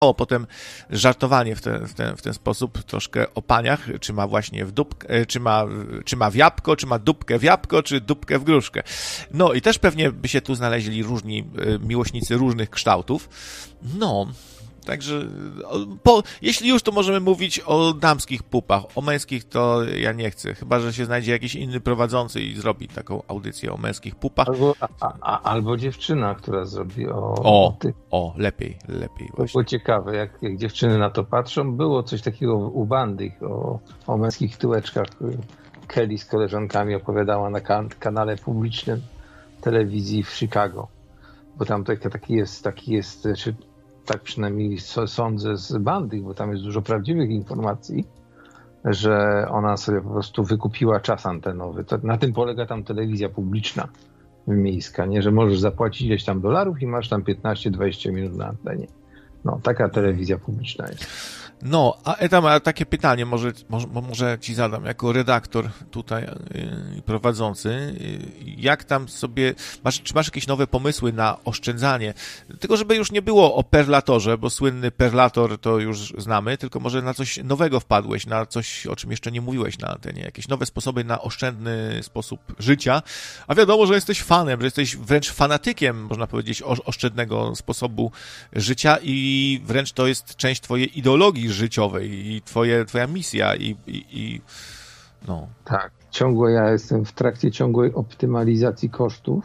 potem żartowanie w ten sposób troszkę o paniach, czy ma właśnie czy ma w jabłko, czy ma dupkę w jabłko, czy dupkę w gruszkę. No i też pewnie by się tu znaleźli różni miłośnicy różnych kształtów. No, także jeśli już, to możemy mówić o damskich pupach. O męskich to ja nie chcę, chyba że się znajdzie jakiś inny prowadzący i zrobi taką audycję o męskich pupach. Albo dziewczyna, która zrobi tych. Lepiej To było ciekawe, jak dziewczyny na to patrzą. Było coś takiego u Bandych o męskich tyłeczkach. Kelly z koleżankami opowiadała na kanale publicznym telewizji w Chicago. Bo tam taki jest, czy tak przynajmniej sądzę z Bandych, bo tam jest dużo prawdziwych informacji, że ona sobie po prostu wykupiła czas antenowy. Na tym polega tam telewizja publiczna miejska, nie? Że możesz zapłacić ileś tam dolarów i masz tam 15-20 minut na antenie. No, taka telewizja publiczna jest. No, a Eta ma takie pytanie, może ci zadam, jako redaktor tutaj prowadzący, jak tam sobie, czy masz jakieś nowe pomysły na oszczędzanie? Tylko żeby już nie było o perlatorze, bo słynny perlator to już znamy, tylko może na coś nowego wpadłeś, na coś, o czym jeszcze nie mówiłeś na antenie, jakieś nowe sposoby na oszczędny sposób życia, a wiadomo, że jesteś fanem, że jesteś wręcz fanatykiem, można powiedzieć, oszczędnego sposobu życia i wręcz to jest część twojej ideologii życiowej i twoja misja i no. Tak, ja jestem w trakcie ciągłej optymalizacji kosztów.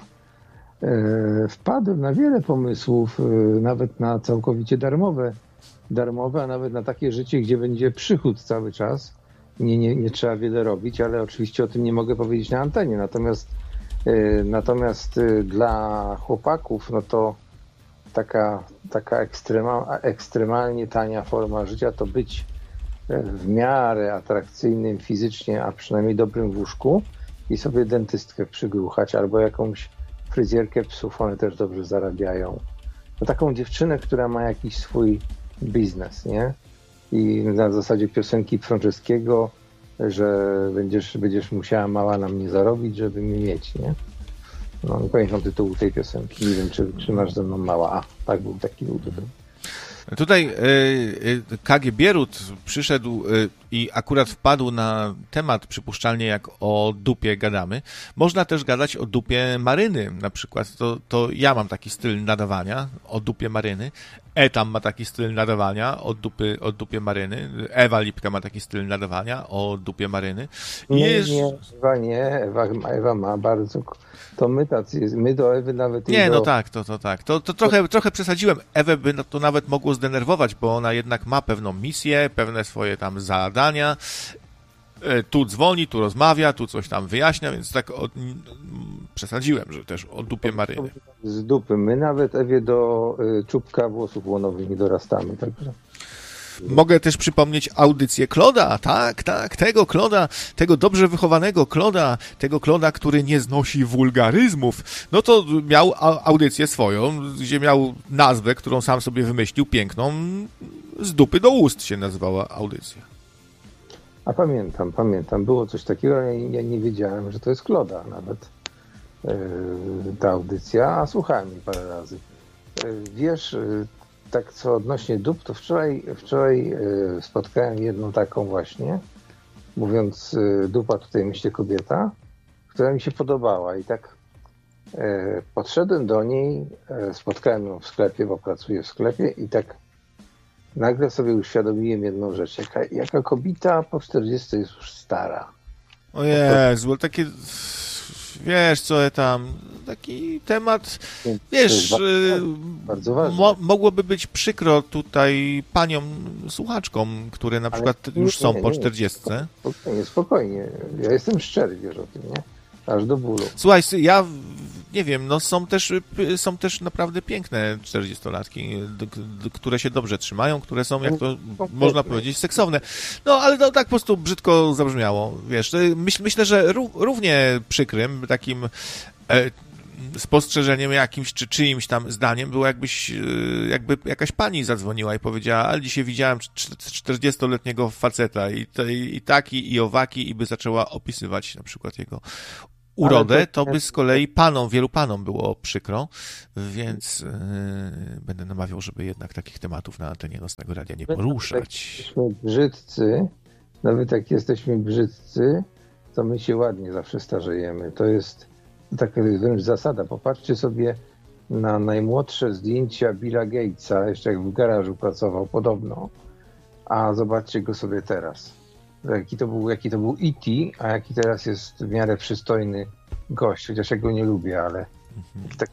Wpadłem na wiele pomysłów, nawet na całkowicie darmowe, a nawet na takie życie, gdzie będzie przychód cały czas. Nie trzeba wiele robić, ale oczywiście o tym nie mogę powiedzieć na antenie. Natomiast dla chłopaków, no to taka ekstremalnie tania forma życia to być w miarę atrakcyjnym fizycznie, a przynajmniej dobrym w łóżku i sobie dentystkę przygruchać albo jakąś fryzjerkę psów, one też dobrze zarabiają. No taką dziewczynę, która ma jakiś swój biznes, nie? I na zasadzie piosenki Franceskiego, że będziesz musiała mała na mnie zarobić, żeby mnie mieć, nie? No, nie pamiętam tytułu tej piosenki, nie wiem, czy masz ze mną mała. Tak taki był tytuł. Tutaj KG Bierut przyszedł i akurat wpadł na temat, przypuszczalnie jak o dupie gadamy. Można też gadać o dupie Maryny na przykład. To ja mam taki styl nadawania o dupie Maryny. Etam ma taki styl nadawania o dupie Maryny. Ewa Lipka ma taki styl nadawania o dupie Maryny. Ewa ma bardzo... To my do Ewy nawet... Nie, no tak, to tak. To trochę przesadziłem. Ewę by to nawet mogło zdenerwować, bo ona jednak ma pewną misję, pewne swoje tam zadania. Tu dzwoni, tu rozmawia, tu coś tam wyjaśnia, więc tak przesadziłem, że też o dupie Maryny. Z dupy. My nawet Ewie do czubka włosów łonowych nie dorastamy, także... Mogę też przypomnieć audycję Kloda, tak, tego Kloda, tego dobrze wychowanego Kloda, tego Kloda, który nie znosi wulgaryzmów. No to miał audycję swoją, gdzie miał nazwę, którą sam sobie wymyślił, piękną, z dupy do ust się nazywała audycja. A pamiętam, było coś takiego, ja nie wiedziałem, że to jest Kloda nawet, ta audycja, a słuchałem jej parę razy. Wiesz, tak co odnośnie dup, to wczoraj spotkałem jedną taką właśnie, mówiąc dupa, tutaj myślę kobieta, która mi się podobała i tak podszedłem do niej, spotkałem ją w sklepie, bo pracuję w sklepie i tak nagle sobie uświadomiłem jedną rzecz, jaka kobieta po 40 jest już stara. O Jezu, takie... Wiesz, co tam, taki temat, wiesz, bardzo ważny. Mogłoby być przykro tutaj paniom słuchaczkom, które na przykład już są po 40. Spokojnie, ja jestem szczery, wiesz o tym, nie? Aż do bólu. Słuchaj, ja nie wiem, no są też naprawdę piękne 40-latki, które się dobrze trzymają, które są, jak to można powiedzieć, seksowne. No, ale to tak po prostu brzydko zabrzmiało, wiesz. Myślę, że równie przykrym takim spostrzeżeniem jakimś, czy czyimś tam zdaniem było jakby jakaś pani zadzwoniła i powiedziała, ale dzisiaj widziałem 40-letniego faceta i taki, i owaki, i by zaczęła opisywać na przykład jego urodę, to by z kolei wielu panom było przykro, więc będę namawiał, żeby jednak takich tematów na antenie Nocnego Radia nie poruszać. Nawet jak jesteśmy brzydcy, to my się ładnie zawsze starzejemy. To jest taka wręcz zasada. Popatrzcie sobie na najmłodsze zdjęcia Billa Gatesa, jeszcze jak w garażu pracował podobno, a zobaczcie go sobie teraz. Jaki to był E.T., a jaki teraz jest w miarę przystojny gość, chociaż ja go nie lubię, ale taki,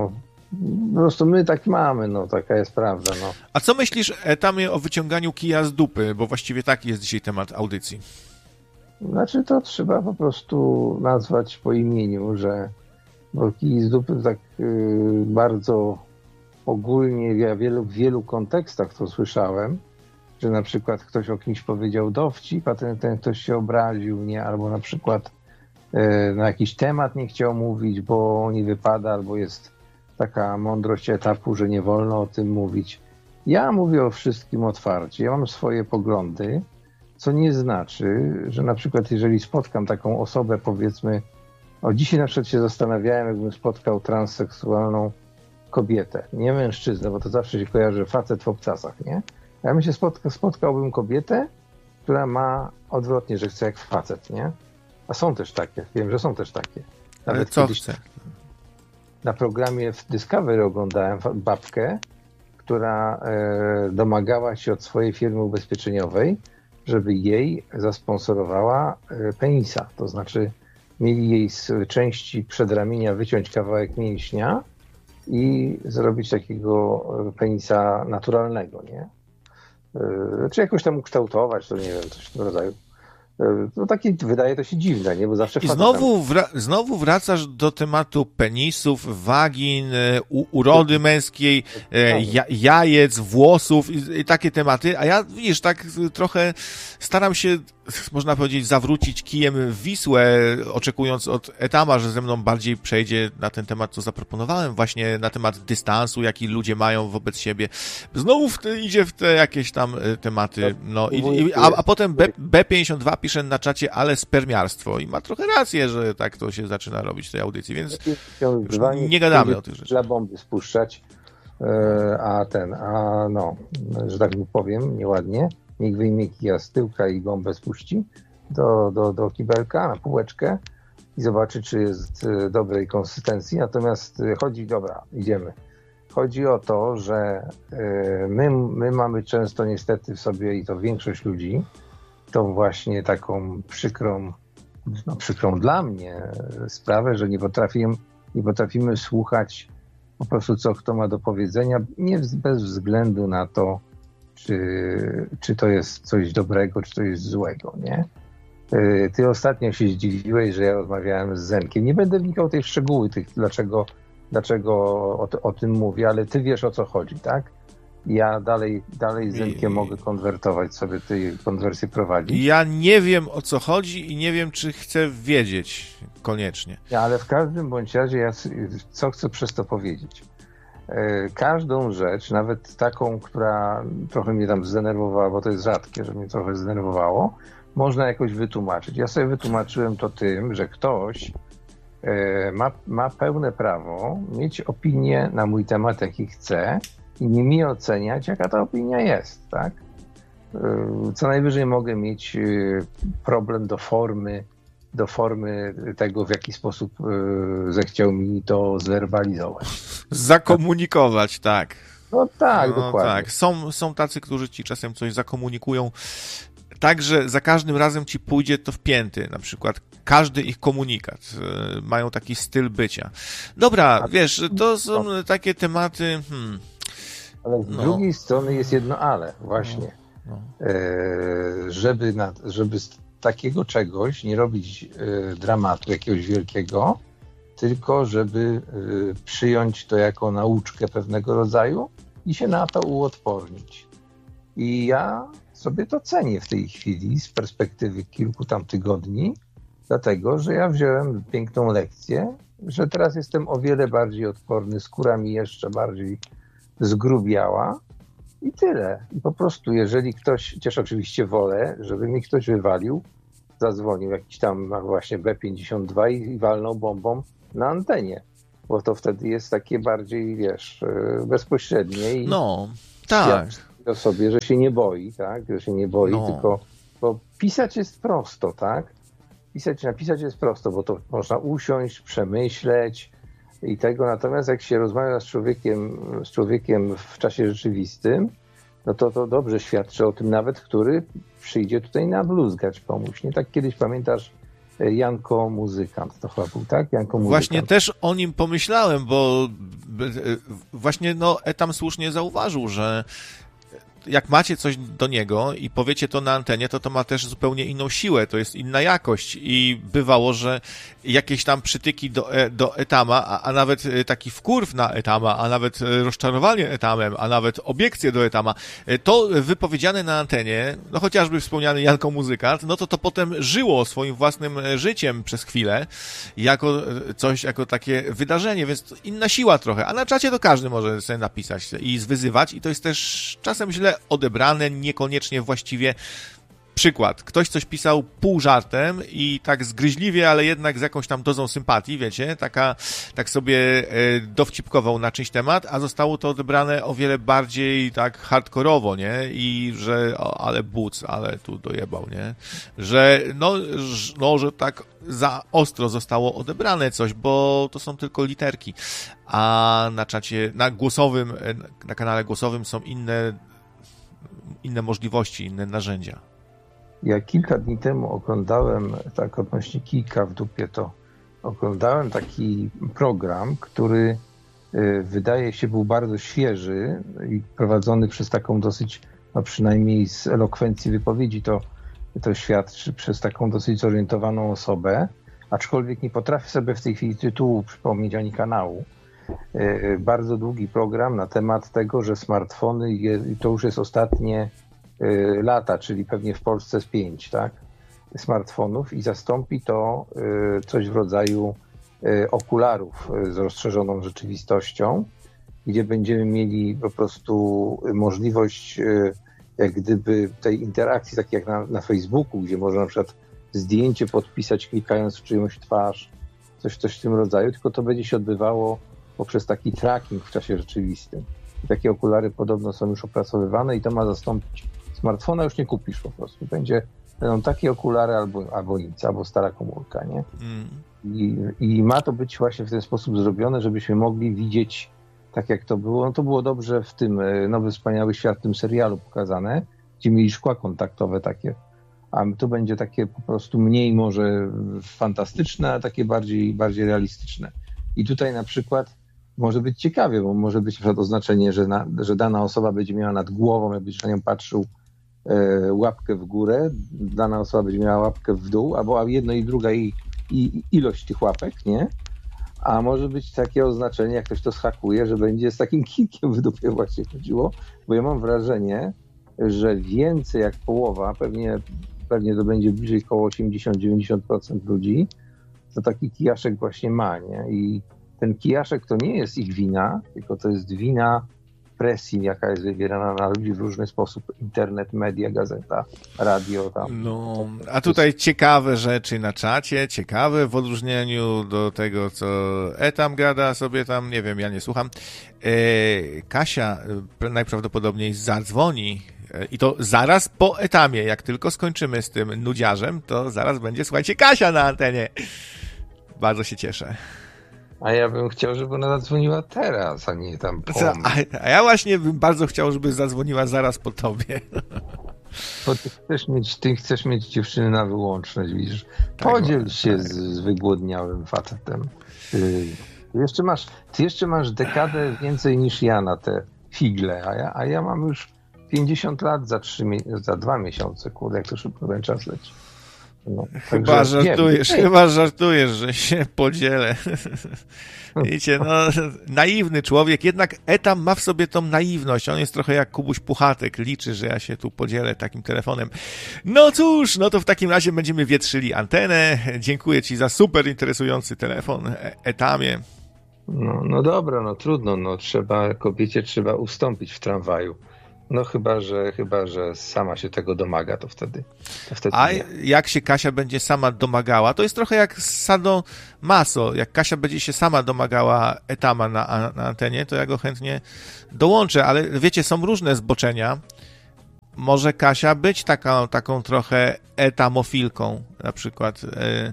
po prostu my tak mamy, taka jest prawda. A co myślisz, Etamie, o wyciąganiu kija z dupy? Bo właściwie taki jest dzisiaj temat audycji. Znaczy to trzeba po prostu nazwać po imieniu, bo kij z dupy tak bardzo ogólnie, ja w wielu kontekstach to słyszałem, że na przykład ktoś o kimś powiedział dowcip, a ten ktoś się obraził, nie? Albo na przykład na jakiś temat nie chciał mówić, bo nie wypada, albo jest taka mądrość etapu, że nie wolno o tym mówić. Ja mówię o wszystkim otwarcie. Ja mam swoje poglądy, co nie znaczy, że na przykład jeżeli spotkam taką osobę, powiedzmy, dzisiaj na przykład się zastanawiałem, jakbym spotkał transseksualną kobietę, nie mężczyznę, bo to zawsze się kojarzy facet w obcasach, nie? Ja bym się spotkałbym kobietę, która ma odwrotnie, że chce jak facet, nie? A są też takie, wiem, że są też takie. Ale co chce? Na programie w Discovery oglądałem babkę, która domagała się od swojej firmy ubezpieczeniowej, żeby jej zasponsorowała penisa. To znaczy mieli jej z części przedramienia wyciąć kawałek mięśnia i zrobić takiego penisa naturalnego, nie? Czy jakoś tam ukształtować, to nie wiem, coś w tym rodzaju. No takie wydaje to się dziwne, nie? Bo zawsze I znowu wracasz do tematu penisów, wagin, urody męskiej, jajec, włosów i takie tematy, a ja, widzisz, tak trochę staram się, można powiedzieć, zawrócić kijem w Wisłę, oczekując od Etama, że ze mną bardziej przejdzie na ten temat, co zaproponowałem, właśnie na temat dystansu, jaki ludzie mają wobec siebie. Znowu idzie w te jakieś tam tematy, a potem B52 pisze na czacie, ale spermiarstwo i ma trochę rację, że tak to się zaczyna robić w tej audycji, więc nie gadamy o tych rzeczach. Dla bomby spuszczać, że tak powiem, nieładnie, niech wyjmie kija z tyłka i bombę spuści do kibelka na półeczkę i zobaczy, czy jest dobrej konsystencji. Natomiast idziemy. Chodzi o to, że my mamy często niestety w sobie, i to większość ludzi, tą właśnie taką przykrą dla mnie sprawę, że nie potrafimy słuchać po prostu, co kto ma do powiedzenia, bez względu na to, czy to jest coś dobrego, czy to jest złego, nie? Ty ostatnio się zdziwiłeś, że ja rozmawiałem z Zenkiem. Nie będę wnikał w szczegóły, dlaczego o tym mówię, ale ty wiesz, o co chodzi, tak? Ja dalej z Zenkiem mogę konwertować sobie, ty konwersję prowadzić. Ja nie wiem, o co chodzi i nie wiem, czy chcę wiedzieć koniecznie. Ale w każdym bądź razie co chcę przez to powiedzieć? Każdą rzecz, nawet taką, która trochę mnie tam zdenerwowała, bo to jest rzadkie, że mnie trochę zdenerwowało, można jakoś wytłumaczyć. Ja sobie wytłumaczyłem to tym, że ktoś ma pełne prawo mieć opinię na mój temat, jaki chce i nie mi oceniać, jaka ta opinia jest, tak? Co najwyżej mogę mieć problem do formy tego, w jaki sposób zechciał mi to zwerbalizować. Zakomunikować, tak. No tak, dokładnie. Tak. Są tacy, którzy ci czasem coś zakomunikują, tak, że za każdym razem ci pójdzie to w pięty, na przykład każdy ich komunikat. Mają taki styl bycia. Dobra, wiesz, to są takie tematy... Ale z drugiej strony jest jedno ale, właśnie. Żeby z takiego czegoś nie robić dramatu jakiegoś wielkiego, tylko żeby przyjąć to jako nauczkę pewnego rodzaju i się na to uodpornić. I ja sobie to cenię w tej chwili z perspektywy kilku tam tygodni, dlatego, że ja wziąłem piękną lekcję, że teraz jestem o wiele bardziej odporny, skóra mi jeszcze bardziej zgrubiała i tyle. I po prostu, jeżeli ktoś, chociaż oczywiście wolę, żeby mi ktoś wywalił zadzwonił jakiś tam właśnie B-52 i walnął bombą na antenie, bo to wtedy jest takie bardziej, wiesz, bezpośrednie i tak. o sobie, że się nie boi, tak, że się nie boi, tylko bo pisać jest prosto, tak, napisać jest prosto, bo to można usiąść, przemyśleć i tego, natomiast jak się rozmawia z człowiekiem w czasie rzeczywistym, no to dobrze świadczy o tym nawet, który przyjdzie tutaj nabluzgać komuś. Nie tak kiedyś pamiętasz Janko Muzykant, to chyba był, tak? Janko Muzykant. Właśnie też o nim pomyślałem, bo właśnie Etam słusznie zauważył, że jak macie coś do niego i powiecie to na antenie, to ma też zupełnie inną siłę, to jest inna jakość i bywało, że jakieś tam przytyki do Etama, a nawet taki wkurw na Etama, a nawet rozczarowanie Etamem, a nawet obiekcje do Etama, to wypowiedziane na antenie, no chociażby wspomniany Janko Muzykant, no to potem żyło swoim własnym życiem przez chwilę, jako coś, jako takie wydarzenie, więc inna siła trochę, a na czacie to każdy może sobie napisać i zwyzywać i to jest też czasem źle odebrane, niekoniecznie właściwie. Przykład. Ktoś coś pisał pół żartem i tak zgryźliwie, ale jednak z jakąś tam dozą sympatii, wiecie, tak sobie dowcipkował na czyjś temat, a zostało to odebrane o wiele bardziej tak hardkorowo, nie? I że ale buc, ale tu dojebał, nie? Że że tak za ostro zostało odebrane coś, bo to są tylko literki, a na czacie, na głosowym, na kanale głosowym są inne możliwości, inne narzędzia. Ja kilka dni temu oglądałem, tak odnośnie kijka w dupie, to oglądałem taki program, który wydaje się był bardzo świeży i prowadzony przez taką dosyć, no przynajmniej z elokwencji wypowiedzi to świadczy, przez taką dosyć zorientowaną osobę, aczkolwiek nie potrafię sobie w tej chwili tytułu przypomnieć ani kanału. Bardzo długi program na temat tego, że smartfony, to już jest ostatnie lata, czyli pewnie w Polsce z 5, tak, smartfonów i zastąpi to coś w rodzaju okularów z rozszerzoną rzeczywistością, gdzie będziemy mieli po prostu możliwość jak gdyby tej interakcji, tak jak na Facebooku, gdzie można na przykład zdjęcie podpisać klikając w czyjąś twarz, coś w tym rodzaju, tylko to będzie się odbywało poprzez taki tracking w czasie rzeczywistym. I takie okulary podobno są już opracowywane i to ma zastąpić smartfona, już nie kupisz po prostu. Będą takie okulary albo nic, albo stara komórka, nie? I ma to być właśnie w ten sposób zrobione, żebyśmy mogli widzieć tak jak to było. No to było dobrze w tym Nowy Wspaniały Świat, w tym serialu pokazane, gdzie mieli szkła kontaktowe takie, a tu będzie takie po prostu mniej może fantastyczne, a takie bardziej realistyczne. I tutaj na przykład może być ciekawie, bo może być na przykład oznaczenie, że dana osoba będzie miała nad głową, jak będziesz na nią patrzył, łapkę w górę, dana osoba będzie miała łapkę w dół, albo jedno i druga i ilość tych łapek, nie? A może być takie oznaczenie, jak ktoś to schakuje, że będzie z takim kijkiem w dupie właśnie chodziło, bo ja mam wrażenie, że więcej jak połowa, pewnie to będzie bliżej około 80-90% ludzi, to taki kijaszek właśnie ma, nie? I ten kijaszek to nie jest ich wina, tylko to jest wina presji, jaka jest wywierana na ludzi w różny sposób. Internet, media, gazeta, radio. Tam. No, a tutaj ciekawe rzeczy na czacie, ciekawe w odróżnieniu do tego, co Etam gada sobie tam, nie wiem, ja nie słucham. Kasia najprawdopodobniej zadzwoni i to zaraz po Etamie. Jak tylko skończymy z tym nudziarzem, to zaraz będzie, słuchajcie, Kasia na antenie. Bardzo się cieszę. A ja bym chciał, żeby ona zadzwoniła teraz, a nie tam po mnie. A ja właśnie bym bardzo chciał, żeby zadzwoniła zaraz po tobie. Bo ty chcesz mieć dziewczyny na wyłączność, widzisz. Podziel się z wygłodniałym facetem. Ty jeszcze masz dekadę więcej niż ja na te figle, a ja mam już 50 lat za 2 miesiące, kurde, jak to szybko ten czas leci. No, chyba żartujesz, że się podzielę. Widzicie, no, naiwny człowiek, jednak Etam ma w sobie tą naiwność. On jest trochę jak Kubuś Puchatek, liczy, że ja się tu podzielę takim telefonem. No cóż, no to w takim razie będziemy wietrzyli antenę. Dziękuję ci za super interesujący telefon, Etamie. No dobra, no trudno, no kobiecie trzeba ustąpić w tramwaju. No chyba, że sama się tego domaga, to wtedy A nie. jak się Kasia będzie sama domagała, to jest trochę jak sadomaso. Jak Kasia będzie się sama domagała etama na antenie, to ja go chętnie dołączę, ale wiecie, są różne zboczenia. Może Kasia być taką trochę etamofilką, na przykład.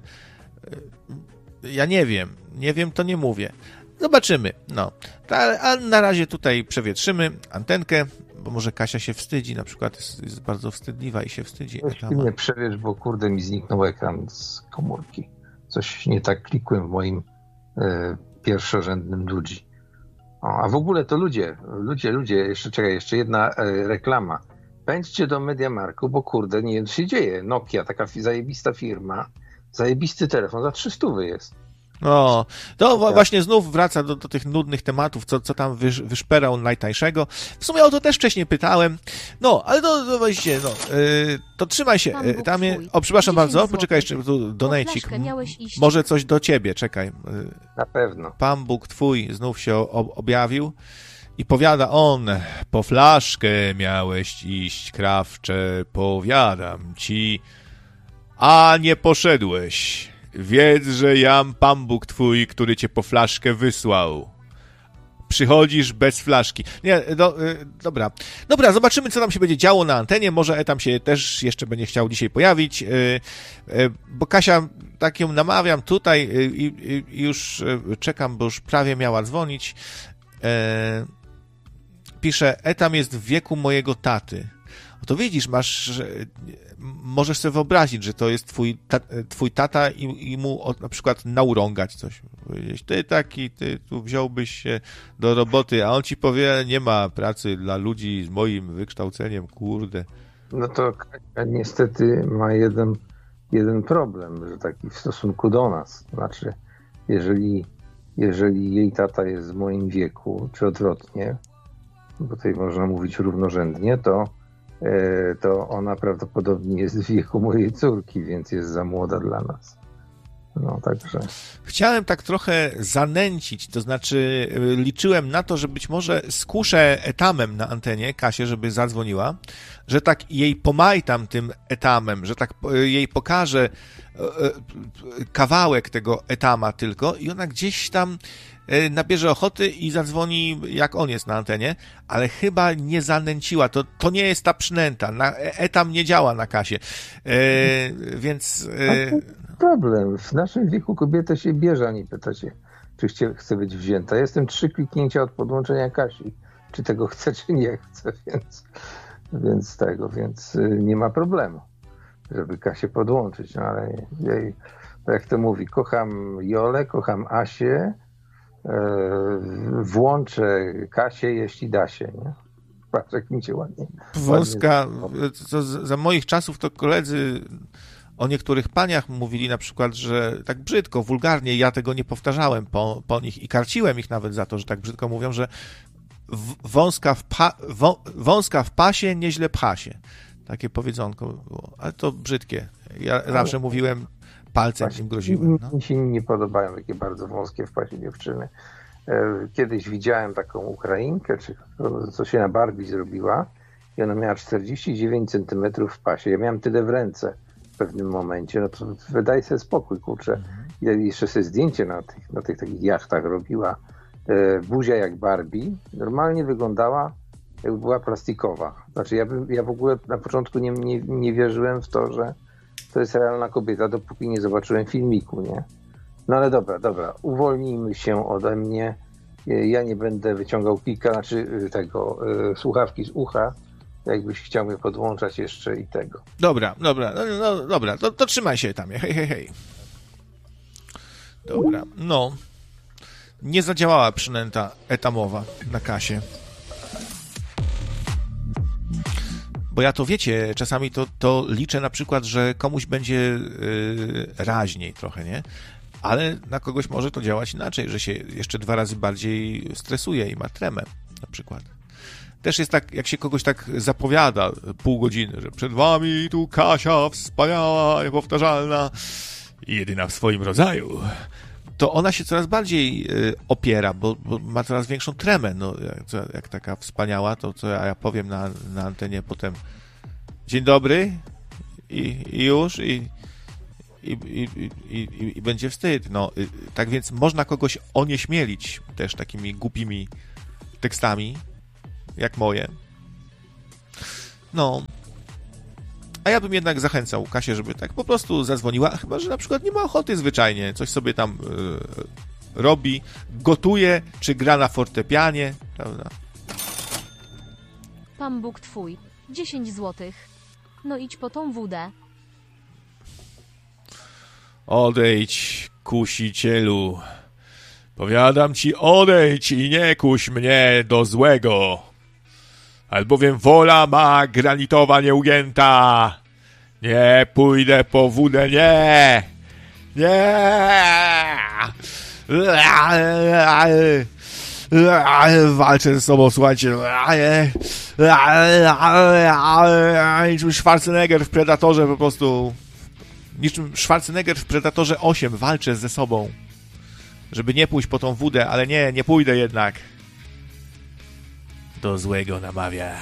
Ja nie wiem, to nie mówię. Zobaczymy, no. A na razie tutaj przewietrzymy antenkę, bo może Kasia się wstydzi, na przykład jest bardzo wstydliwa i się wstydzi. Nie przewietrz, bo kurde mi zniknął ekran z komórki. Coś nie tak klikłem w moim pierwszorzędnym ludzi. A w ogóle to ludzie, jeszcze jedna reklama. Pędźcie do Mediamarktu, bo kurde, nie wiem co się dzieje. Nokia, taka zajebista firma, zajebisty telefon, za 300 jest. No, to właśnie znów wraca do tych nudnych tematów, co tam wyszperał najtańszego. W sumie o to też wcześniej pytałem. No, ale to właśnie, to trzymaj się. Tam przepraszam bardzo, poczekaj jeszcze, tu donejcik. Może coś do ciebie, czekaj. Na pewno. Pan Bóg twój znów się objawił i powiada on, po flaszkę miałeś iść, krawcze, powiadam ci, a nie poszedłeś. Wiedz, że jam Pan Bóg twój, który cię po flaszkę wysłał. Przychodzisz bez flaszki. Nie, dobra, zobaczymy, co tam się będzie działo na antenie. Może tam się też jeszcze będzie chciał dzisiaj pojawić, bo Kasia, tak ją namawiam tutaj i już czekam, bo już prawie miała dzwonić. Pisze, Etam jest w wieku mojego taty. To widzisz, możesz sobie wyobrazić, że to jest twój tata i mu na przykład naurągać coś. Powiedzieć, ty tu wziąłbyś się do roboty, a on ci powie, nie ma pracy dla ludzi z moim wykształceniem, kurde. No to niestety ma jeden problem, że taki w stosunku do nas. Znaczy, jeżeli jej tata jest w moim wieku, czy odwrotnie, bo tutaj można mówić równorzędnie, to ona prawdopodobnie jest w wieku mojej córki, więc jest za młoda dla nas. No, także. Chciałem tak trochę zanęcić, to znaczy liczyłem na to, że być może skuszę etamem na antenie Kasię, żeby zadzwoniła, że tak jej pomajtam tym etamem, że tak jej pokażę kawałek tego etama tylko i ona gdzieś tam nabierze ochoty i zadzwoni, jak on jest na antenie, ale chyba nie zanęciła. To nie jest ta przynęta. Etam nie działa na Kasię. Więc... Problem. W naszym wieku kobieta się bierze, a nie pyta się, czy chce być wzięta. Jestem 3 kliknięcia od podłączenia Kasi. Czy tego chce, czy nie chce, więc nie ma problemu, żeby Kasię podłączyć. No ale jak to mówi, kocham Jolę, kocham Asię, włączę Kasię, jeśli da się, nie? Patrz, jak mi się ładnie... Wąska, za moich czasów to koledzy o niektórych paniach mówili na przykład, że tak brzydko, wulgarnie, ja tego nie powtarzałem po nich i karciłem ich nawet za to, że tak brzydko mówią, że wąska w pasie, nieźle pcha się. Takie powiedzonko było, ale to brzydkie. Ja zawsze mówiłem, palcem im groziłem. No. Mi się nie podobają takie bardzo wąskie w pasie dziewczyny. Kiedyś widziałem taką Ukrainkę, co się na Barbie zrobiła i ona miała 49 cm w pasie. Ja miałem tyle w ręce w pewnym momencie. No to daj sobie spokój, kurczę. Ja jeszcze sobie zdjęcie na tych takich jachtach robiła. Buzia jak Barbie. Normalnie wyglądała, jakby była plastikowa. Znaczy ja w ogóle na początku nie wierzyłem w to, że to jest realna kobieta, dopóki nie zobaczyłem filmiku, nie? No ale dobra, uwolnijmy się ode mnie. Ja nie będę wyciągał słuchawki z ucha, jakbyś chciał mnie podłączać jeszcze i tego. Dobra, to trzymaj się tam, hej. Dobra, no. Nie zadziałała przynęta etamowa na Kasię. Bo ja to wiecie, czasami to liczę na przykład, że komuś będzie raźniej trochę, nie? Ale na kogoś może to działać inaczej, że się jeszcze 2 razy bardziej stresuje i ma tremę na przykład. Też jest tak, jak się kogoś tak zapowiada pół godziny, że przed wami tu Kasia wspaniała, niepowtarzalna i jedyna w swoim rodzaju. to ona się coraz bardziej opiera, bo ma coraz większą tremę. No, jak taka wspaniała, to co ja powiem na antenie potem dzień dobry i już i będzie wstyd. No, tak więc można kogoś onieśmielić też takimi głupimi tekstami, jak moje. No. A ja bym jednak zachęcał Kasię, żeby tak po prostu zadzwoniła, chyba że na przykład nie ma ochoty zwyczajnie, coś sobie tam robi, gotuje, czy gra na fortepianie, prawda? Pan Bóg twój, 10 złotych. No idź po tą wódę. Odejdź, kusicielu. Powiadam ci, odejdź i nie kuś mnie do złego. Albowiem wola ma granitowa nieugięta. Nie pójdę po wódę, nie. Nie. Walczę ze sobą, słuchajcie. Niczym Schwarzenegger w Predatorze po prostu. Niczym Schwarzenegger w Predatorze 8 walczę ze sobą. Żeby nie pójść po tą wódę, ale nie pójdę jednak. Do złego namawia.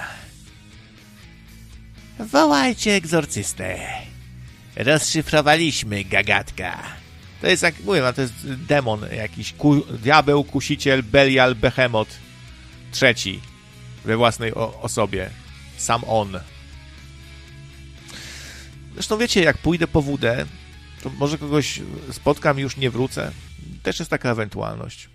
Wołajcie egzorcystę. Rozszyfrowaliśmy gagatka. To jest, jak mówię, to jest demon jakiś. Diabeł, kusiciel, Belial, Behemot. Trzeci. We własnej osobie. Sam on. Zresztą wiecie, jak pójdę po wódę, to może kogoś spotkam i już nie wrócę. Też jest taka ewentualność.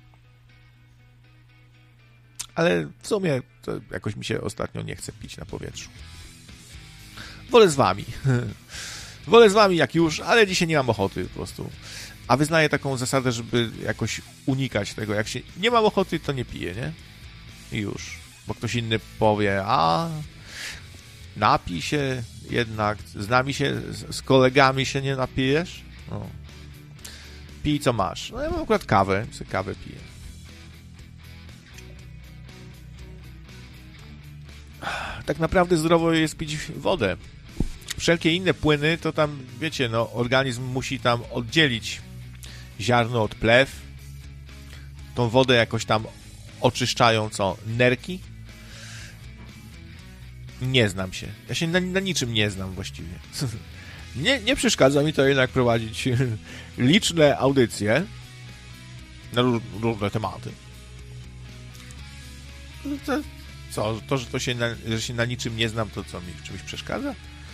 Ale w sumie to jakoś mi się ostatnio nie chce pić na powietrzu. Wolę z wami. Wolę z wami jak już, ale dzisiaj nie mam ochoty po prostu. A wyznaję taką zasadę, żeby jakoś unikać tego. Jak się nie mam ochoty, to nie piję, nie? I już. Bo ktoś inny powie, a napij się jednak, z nami się, z kolegami się nie napijesz? No. Pij co masz. No ja mam akurat kawę, sobie kawę piję. Tak naprawdę zdrowo jest pić wodę. Wszelkie inne płyny, to tam, wiecie, no, organizm musi tam oddzielić ziarno od plew. Tą wodę jakoś tam oczyszczają, co? Nerki? Nie znam się. Ja się na niczym nie znam właściwie. Nie przeszkadza mi to jednak prowadzić liczne audycje na różne tematy. Co, że się na niczym nie znam, to co mi w czymś przeszkadza?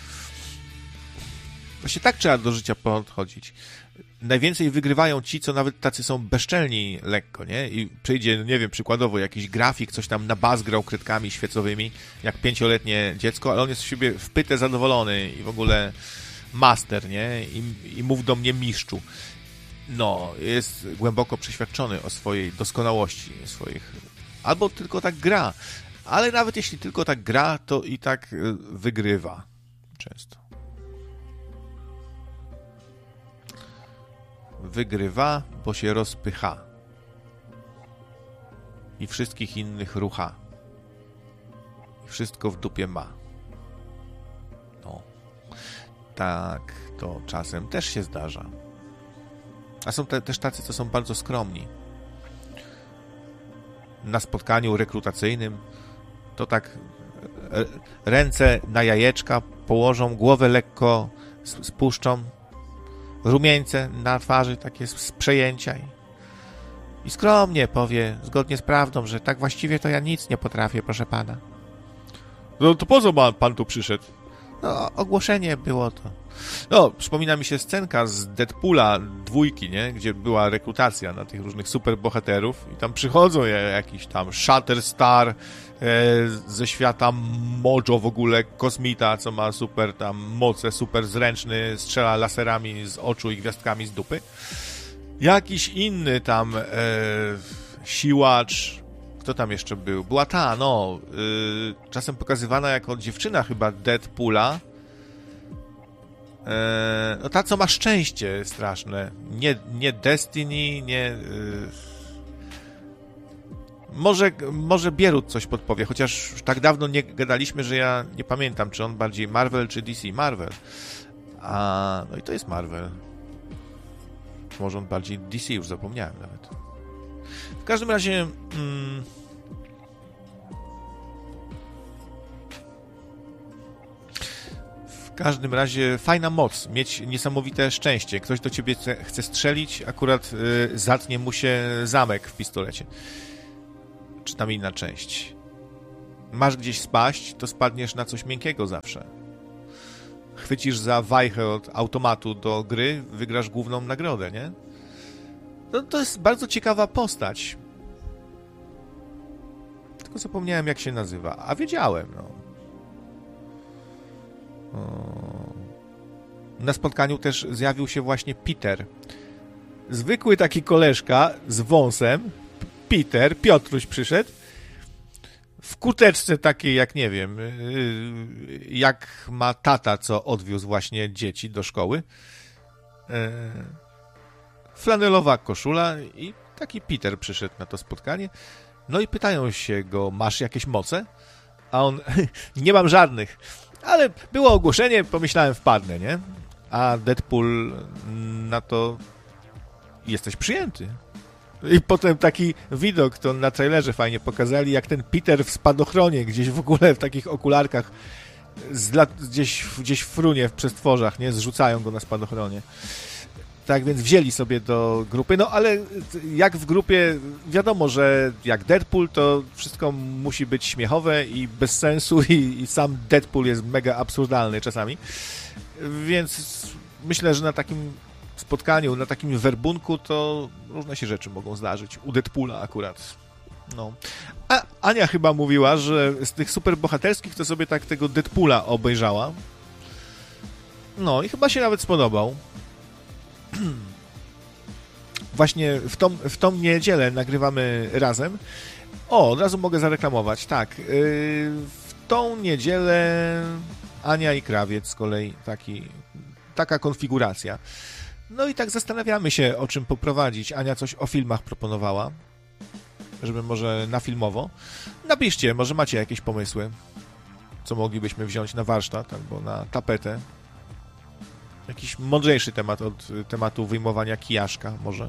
Właśnie tak trzeba do życia podchodzić. Najwięcej wygrywają ci, co nawet tacy są bezczelni lekko, nie? I przyjdzie, nie wiem, przykładowo jakiś grafik, coś tam na bas grał kredkami świecowymi, jak 5-letnie dziecko, ale on jest z siebie wpyte zadowolony i w ogóle master, nie? I mów do mnie mistrzu. No, jest głęboko przeświadczony o swojej doskonałości, albo tylko tak gra. Ale nawet jeśli tylko tak gra, to i tak wygrywa często. Wygrywa, bo się rozpycha. I wszystkich innych rucha. I wszystko w dupie ma. No. Tak to czasem też się zdarza. A są też tacy, co są bardzo skromni. Na spotkaniu rekrutacyjnym to tak ręce na jajeczka położą, głowę lekko spuszczą, rumieńce na twarzy, takie z przejęcia i skromnie powie, zgodnie z prawdą, że tak właściwie to ja nic nie potrafię, proszę pana. No to po co pan tu przyszedł? No, ogłoszenie było to. No, przypomina mi się scenka z Deadpoola 2, nie? Gdzie była rekrutacja na tych różnych superbohaterów i tam przychodzą jakiś tam Shatterstar ze świata Mojo w ogóle, kosmita, co ma super tam moce, super zręczny, strzela laserami z oczu i gwiazdkami z dupy. Jakiś inny tam siłacz. Kto tam jeszcze był? Była ta, czasem pokazywana jako dziewczyna chyba Deadpoola. No ta, co ma szczęście straszne. Nie Destiny, nie... Może Bierut coś podpowie, chociaż tak dawno nie gadaliśmy, że ja nie pamiętam, czy on bardziej Marvel, czy DC. Marvel. No i to jest Marvel. może on bardziej DC, już zapomniałem nawet. W każdym razie fajna moc, mieć niesamowite szczęście. Ktoś do ciebie chce strzelić, akurat zatnie mu się zamek w pistolecie. Czy tam inna część. Masz gdzieś spaść, to spadniesz na coś miękkiego zawsze. Chwycisz za wajchę od automatu do gry, wygrasz główną nagrodę, nie? No, to jest bardzo ciekawa postać. Tylko zapomniałem, jak się nazywa. A wiedziałem, no. Na spotkaniu też zjawił się właśnie Peter. Zwykły taki koleżka z wąsem. Piotruś przyszedł. W kurteczce takiej, jak nie wiem, jak ma tata, co odwiózł właśnie dzieci do szkoły. Flanelowa koszula i taki Peter przyszedł na to spotkanie. No i pytają się go, masz jakieś moce? A on, nie mam żadnych. Ale było ogłoszenie, pomyślałem, wpadnę, nie? A Deadpool na to, jesteś przyjęty. I potem taki widok, to na trailerze fajnie pokazali, jak ten Peter w spadochronie, gdzieś w ogóle w takich okularkach, gdzieś frunie w przestworzach, nie? Zrzucają go na spadochronie. Tak więc wzięli sobie do grupy, no ale jak w grupie, wiadomo, że jak Deadpool, to wszystko musi być śmiechowe i bez sensu i sam Deadpool jest mega absurdalny czasami, więc myślę, że na takim spotkaniu, na takim werbunku to różne się rzeczy mogą zdarzyć. U Deadpoola akurat. No. A Ania chyba mówiła, że z tych superbohaterskich to sobie tak tego Deadpoola obejrzała. No i chyba się nawet spodobał. Właśnie w tą niedzielę nagrywamy razem. O, od razu mogę zareklamować. Tak, w tą niedzielę Ania i Krawiec z kolei taka konfiguracja. No i tak zastanawiamy się, o czym poprowadzić. Ania coś o filmach proponowała, żeby może na filmowo. Napiszcie, może macie jakieś pomysły, co moglibyśmy wziąć na warsztat albo na tapetę. Jakiś mądrzejszy temat od tematu wyjmowania kijaszka, może.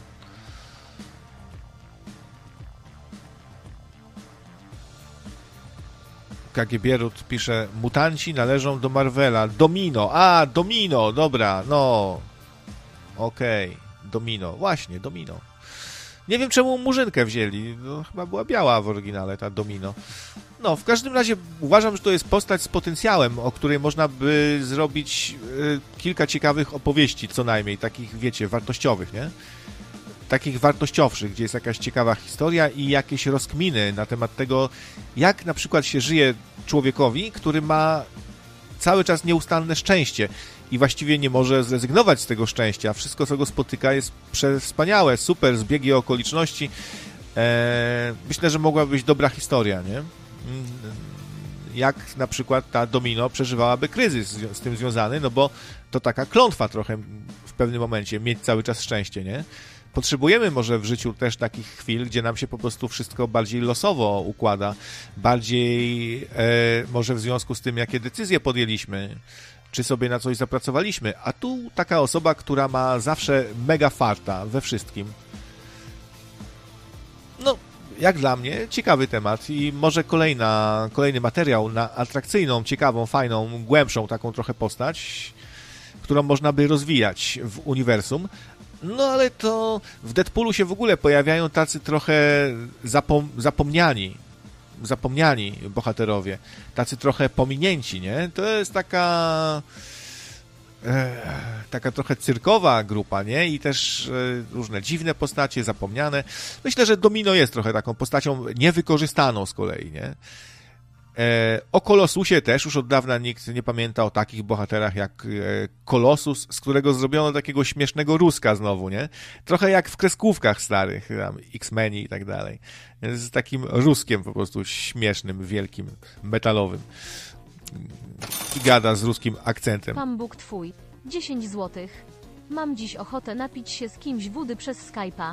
KGB Rut pisze, mutanci należą do Marvela. Domino, Domino, dobra, no. Okej, Domino, właśnie, Domino. Nie wiem, czemu Murzynkę wzięli. No, chyba była biała w oryginale, ta Domino. No, w każdym razie uważam, że to jest postać z potencjałem, o której można by zrobić kilka ciekawych opowieści, co najmniej, takich, wiecie, wartościowych, nie? Takich wartościowszych, gdzie jest jakaś ciekawa historia i jakieś rozkminy na temat tego, jak na przykład się żyje człowiekowi, który ma cały czas nieustanne szczęście i właściwie nie może zrezygnować z tego szczęścia. Wszystko, co go spotyka, jest wspaniałe, super, zbiegi okoliczności. Myślę, że mogłaby być dobra historia, nie? Jak na przykład ta Domino przeżywałaby kryzys z tym związany, no bo to taka klątwa trochę w pewnym momencie, mieć cały czas szczęście, nie? Potrzebujemy może w życiu też takich chwil, gdzie nam się po prostu wszystko bardziej losowo układa, bardziej może w związku z tym, jakie decyzje podjęliśmy, czy sobie na coś zapracowaliśmy, a tu taka osoba, która ma zawsze mega farta we wszystkim. No, jak dla mnie, ciekawy temat i może kolejny materiał na atrakcyjną, ciekawą, fajną, głębszą taką trochę postać, którą można by rozwijać w uniwersum. No ale to w Deadpoolu się w ogóle pojawiają tacy trochę zapomniani bohaterowie, tacy trochę pominięci, nie? To jest taka trochę cyrkowa grupa, nie? I też różne dziwne postacie, zapomniane. Myślę, że Domino jest trochę taką postacią niewykorzystaną z kolei, nie? O Kolosusie też już od dawna nikt nie pamięta o takich bohaterach jak Kolosus, z którego zrobiono takiego śmiesznego Ruska znowu, nie? Trochę jak w kreskówkach starych, tam X-Meni i tak dalej. Z takim Ruskiem po prostu śmiesznym, wielkim, metalowym. I gada z ruskim akcentem. Pan Bóg twój. 10 złotych. Mam dziś ochotę napić się z kimś wody przez Skype'a.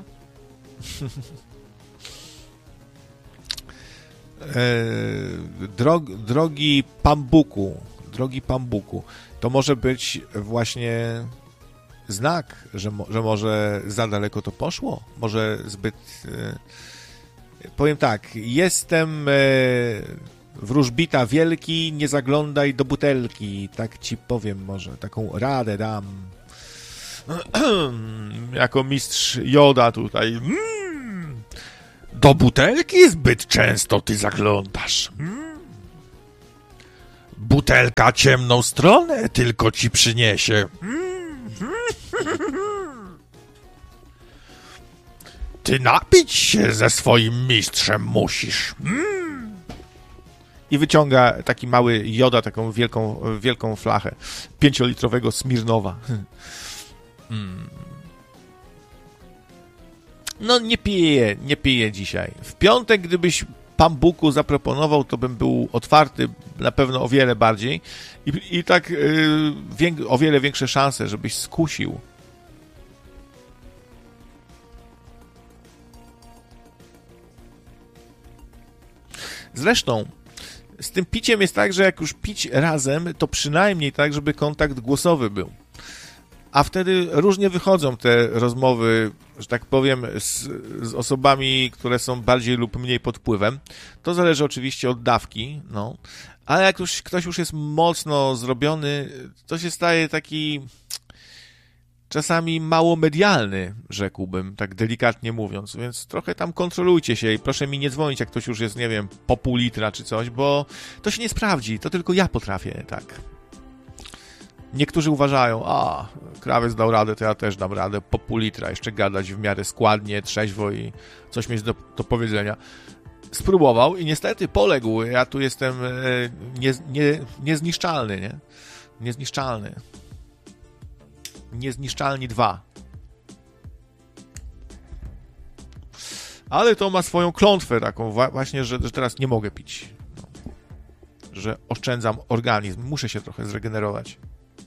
Drogi Pambuku, to może być właśnie znak, że może za daleko to poszło? Może zbyt... Powiem tak, jestem wróżbita wielki, nie zaglądaj do butelki. Tak ci powiem może, taką radę dam. Jako mistrz Joda tutaj. Do butelki zbyt często ty zaglądasz. Butelka ciemną stronę tylko ci przyniesie. Ty napić się ze swoim mistrzem musisz. I wyciąga taki mały Joda, taką wielką flachę 5-litrowego Smirnowa. No nie piję dzisiaj. W piątek, gdybyś Pambuku zaproponował, to bym był otwarty na pewno o wiele bardziej i tak o wiele większe szanse, żebyś skusił. Zresztą z tym piciem jest tak, że jak już pić razem, to przynajmniej tak, żeby kontakt głosowy był. A wtedy różnie wychodzą te rozmowy, że tak powiem, z osobami, które są bardziej lub mniej pod wpływem. To zależy oczywiście od dawki, no. Ale jak już ktoś już jest mocno zrobiony, to się staje taki czasami mało medialny, rzekłbym, tak delikatnie mówiąc, więc trochę tam kontrolujcie się i proszę mi nie dzwonić, jak ktoś już jest, nie wiem, po pół litra czy coś, bo to się nie sprawdzi, to tylko ja potrafię, tak. Niektórzy uważają, krawiec dał radę, to ja też dam radę po pół litra, jeszcze gadać w miarę składnie, trzeźwo i coś mieć do powiedzenia. Spróbował i niestety poległ, ja tu jestem niezniszczalny, nie? Niezniszczalny. Niezniszczalni 2. Ale to ma swoją klątwę taką właśnie, że teraz nie mogę pić. No. Że oszczędzam organizm. Muszę się trochę zregenerować.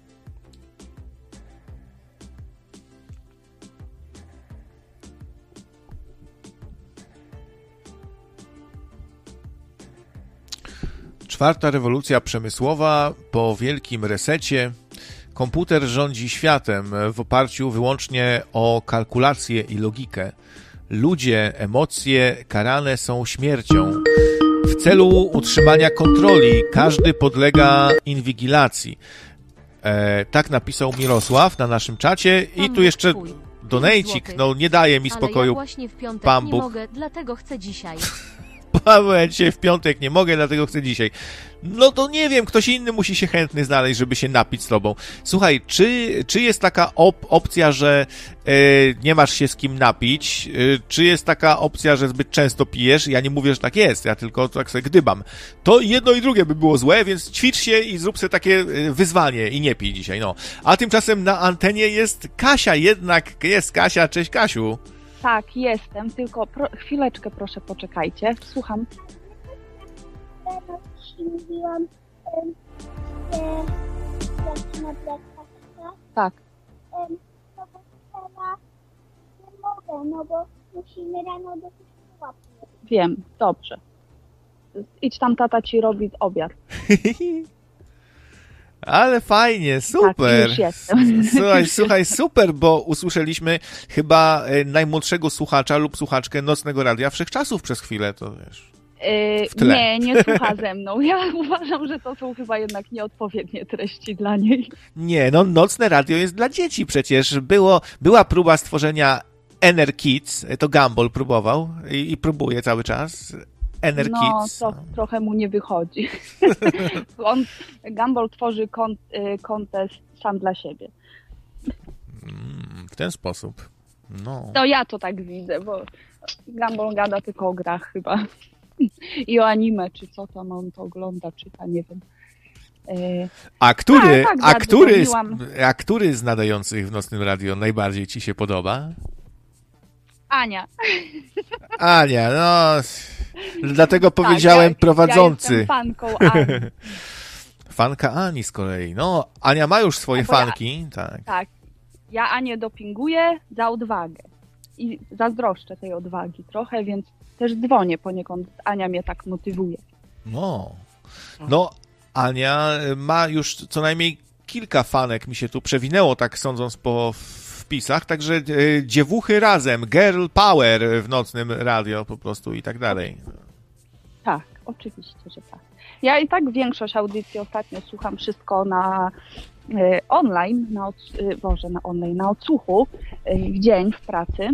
Czwarta rewolucja przemysłowa po wielkim resecie. Komputer rządzi światem w oparciu wyłącznie o kalkulację i logikę. Ludzie, emocje karane są śmiercią. W celu utrzymania kontroli każdy podlega inwigilacji. Tak napisał Mirosław na naszym czacie i tu jeszcze donejcik, no nie daje mi spokoju. Ale ja właśnie w piątek nie mogę, dlatego chcę dzisiaj. Paweł, dzisiaj w piątek nie mogę, dlatego chcę dzisiaj. No to nie wiem, ktoś inny musi się chętny znaleźć, żeby się napić z tobą. Słuchaj, czy jest taka opcja, że nie masz się z kim napić? Czy jest taka opcja, że zbyt często pijesz? Ja nie mówię, że tak jest, ja tylko tak sobie gdybam. To jedno i drugie by było złe, więc ćwicz się i zrób sobie takie wyzwanie i nie pij dzisiaj, no. A tymczasem na antenie jest Kasia, jednak jest Kasia. Cześć, Kasiu. Tak, jestem, tylko chwileczkę proszę poczekajcie, słucham. Mówiłam, że zaczyna Black. Tak. No bo teraz nie mogę, no bo musimy rano do kościoła. Wiem, dobrze. Idź tam, tata ci robi obiad. Ale fajnie, super. Tak, już jestem. Słuchaj, super, bo usłyszeliśmy chyba najmłodszego słuchacza lub słuchaczkę Nocnego Radia Wszechczasów przez chwilę, to wiesz. W tle. Nie słucha ze mną. Ja uważam, że to są chyba jednak nieodpowiednie treści dla niej. Nie, no Nocne Radio jest dla dzieci przecież. Była próba stworzenia Ener Kids, to Gumball próbował i próbuje cały czas. Ener Kids. Trochę mu nie wychodzi. Gumball tworzy kontest sam dla siebie. W ten sposób. No. To ja to tak widzę, bo Gumball gada tylko o grach chyba. I o anime, czy co tam on to ogląda, czyta, nie wiem. A który z nadających w Nocnym Radio najbardziej ci się podoba? Ania. Ania, no... Dlatego powiedziałem prowadzący. Ja jestem fanką Ani. Fanka Ani z kolei. No, Ania ma już swoje fanki. Tak. Ja Anię dopinguję za odwagę. I zazdroszczę tej odwagi trochę, więc też dzwonię poniekąd. Ania mnie tak motywuje. No, Ania ma już co najmniej kilka fanek mi się tu przewinęło, tak sądząc po wpisach, także dziewuchy razem, girl power w nocnym radio po prostu i tak dalej. Tak, oczywiście, że tak. Ja i tak większość audycji ostatnio słucham wszystko na online, na odsłuchu w dzień w pracy.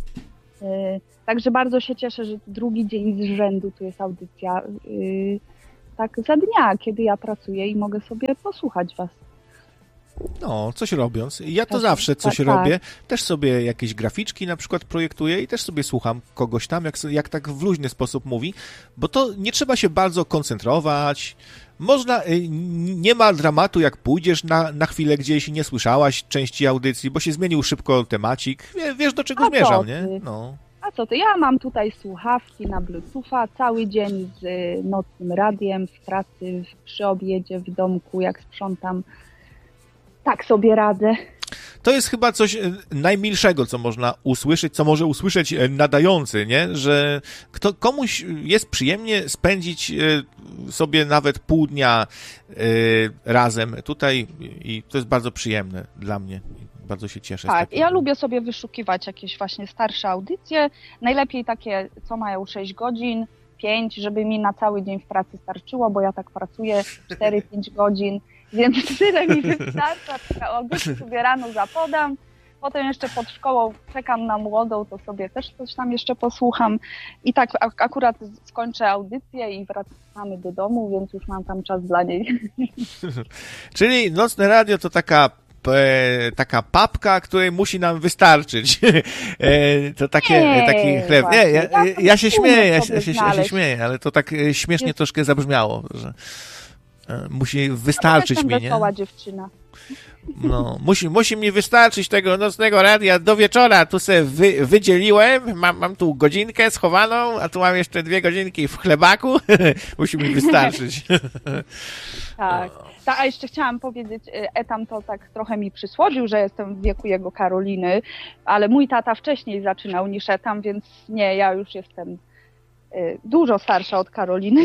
Także bardzo się cieszę, że drugi dzień z rzędu tu jest audycja tak za dnia, kiedy ja pracuję i mogę sobie posłuchać was. No, coś robiąc. Ja to Tak, zawsze coś tak. robię. Też sobie jakieś graficzki na przykład projektuję i też sobie słucham kogoś tam, jak tak w luźny sposób mówi, bo to nie trzeba się bardzo koncentrować. Można, nie ma dramatu, jak pójdziesz na chwilę gdzieś i nie słyszałaś części audycji, bo się zmienił szybko temacik. Wiesz, do czego zmierzam, nie? No. A co ty? Ja mam tutaj słuchawki na Bluetootha, cały dzień z nocnym radiem, w pracy, przy obiedzie, w domku, jak sprzątam. Tak sobie radzę. To jest chyba coś najmilszego, co można usłyszeć, co może usłyszeć nadający, nie? Że komuś jest przyjemnie spędzić sobie nawet pół dnia razem tutaj i to jest bardzo przyjemne dla mnie. Bardzo się cieszę. Tak, ja lubię sobie wyszukiwać jakieś właśnie starsze audycje, najlepiej takie, co mają 6 godzin, 5, żeby mi na cały dzień w pracy starczyło, bo ja tak pracuję 4-5 godzin, więc tyle mi wystarcza, taka audycję sobie rano zapodam, potem jeszcze pod szkołą czekam na młodą, to sobie też coś tam jeszcze posłucham i tak akurat skończę audycję i wracamy do domu, więc już mam tam czas dla niej. Czyli Nocne Radio to taka papka, której musi nam wystarczyć. To taki chleb. Nie, ja się śmieję, ja się śmieję, ale to tak śmiesznie troszkę zabrzmiało, że musi wystarczyć mi, nie? Wesoła dziewczyna. No, musi mi wystarczyć tego Nocnego Radia do wieczora. Tu se wydzieliłem, mam tu godzinkę schowaną, a tu mam jeszcze 2 godzinki w chlebaku. Musi mi wystarczyć. Tak. A jeszcze chciałam powiedzieć, Etam to tak trochę mi przysłodził, że jestem w wieku jego Karoliny, ale mój tata wcześniej zaczynał niż Etam, więc nie, ja już jestem dużo starsza od Karoliny.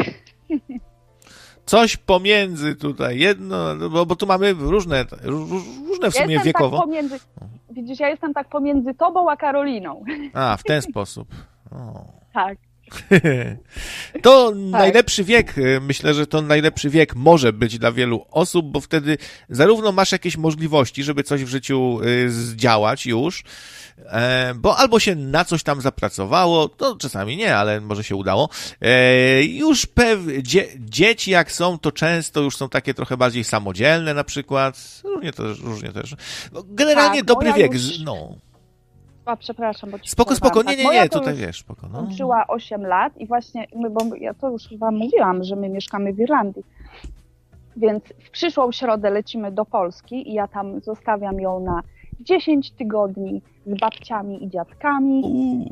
Coś pomiędzy tutaj, jedno, bo tu mamy różne w sumie wiekowo. Tak widzisz, ja jestem tak pomiędzy tobą a Karoliną. A, w ten sposób. O. Tak. To najlepszy wiek, myślę, że to najlepszy wiek może być dla wielu osób, bo wtedy zarówno masz jakieś możliwości, żeby coś w życiu zdziałać już, bo albo się na coś tam zapracowało, to czasami nie, ale może się udało. Już dzieci jak są, to często już są takie trochę bardziej samodzielne na przykład, różnie też. Generalnie tak, dobry wiek, no. A, przepraszam, bo ci Spoko, nie, tutaj wiesz, spoko. No. Kończyła 8 lat i właśnie, bo ja to już wam mówiłam, że my mieszkamy w Irlandii, więc w przyszłą środę lecimy do Polski i ja tam zostawiam ją na 10 tygodni z babciami i dziadkami.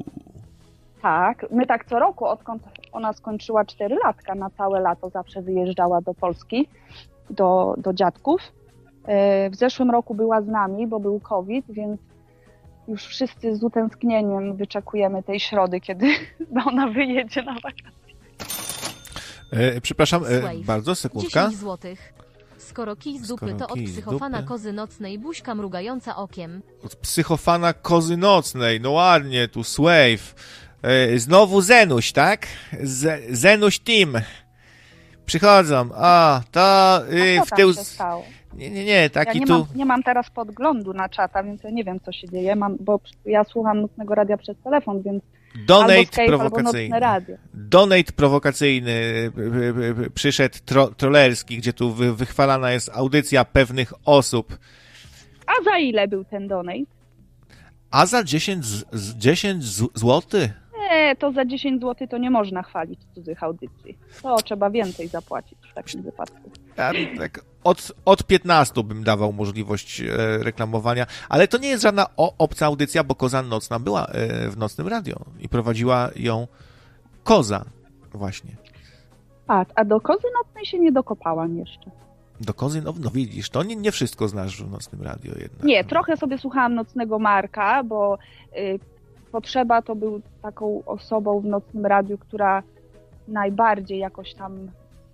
Tak, my tak co roku, odkąd ona skończyła 4-latka, na całe lato zawsze wyjeżdżała do Polski, do dziadków. W zeszłym roku była z nami, bo był COVID, więc już wszyscy z utęsknieniem wyczekujemy tej środy, kiedy ona wyjedzie na wakacje. Przepraszam, bardzo, sekundka. 10 złotych. Skoro kij z dupy, to od psychofana kozy nocnej, buźka mrugająca okiem. Od psychofana kozy nocnej, no ładnie, tu Swave. Znowu Zenuś, tak? Zenuś Team. Przychodzą. O, to w tył... się stało? Nie, taki tu... Nie mam teraz podglądu na czata, więc ja nie wiem, co się dzieje, bo ja słucham Nocnego Radia przez telefon, więc Donate albo Skype, prowokacyjny. Albo Nocne Radio. Donate prowokacyjny przyszedł trollerski, gdzie tu wychwalana jest audycja pewnych osób. A za ile był ten donate? A za 10 zł? Nie, to za 10 zł to nie można chwalić cudzych audycji. To trzeba więcej zapłacić w takim wypadku. Ja tak od 15 bym dawał możliwość reklamowania, ale to nie jest żadna obca audycja, bo Koza Nocna była w Nocnym Radio i prowadziła ją Koza właśnie. A do Kozy Nocnej się nie dokopałam jeszcze. Do Kozy, no widzisz, to nie wszystko znasz w Nocnym Radio jednak. Nie, trochę sobie słuchałam Nocnego Marka, bo Potrzeba to był taką osobą w Nocnym Radiu, która najbardziej jakoś tam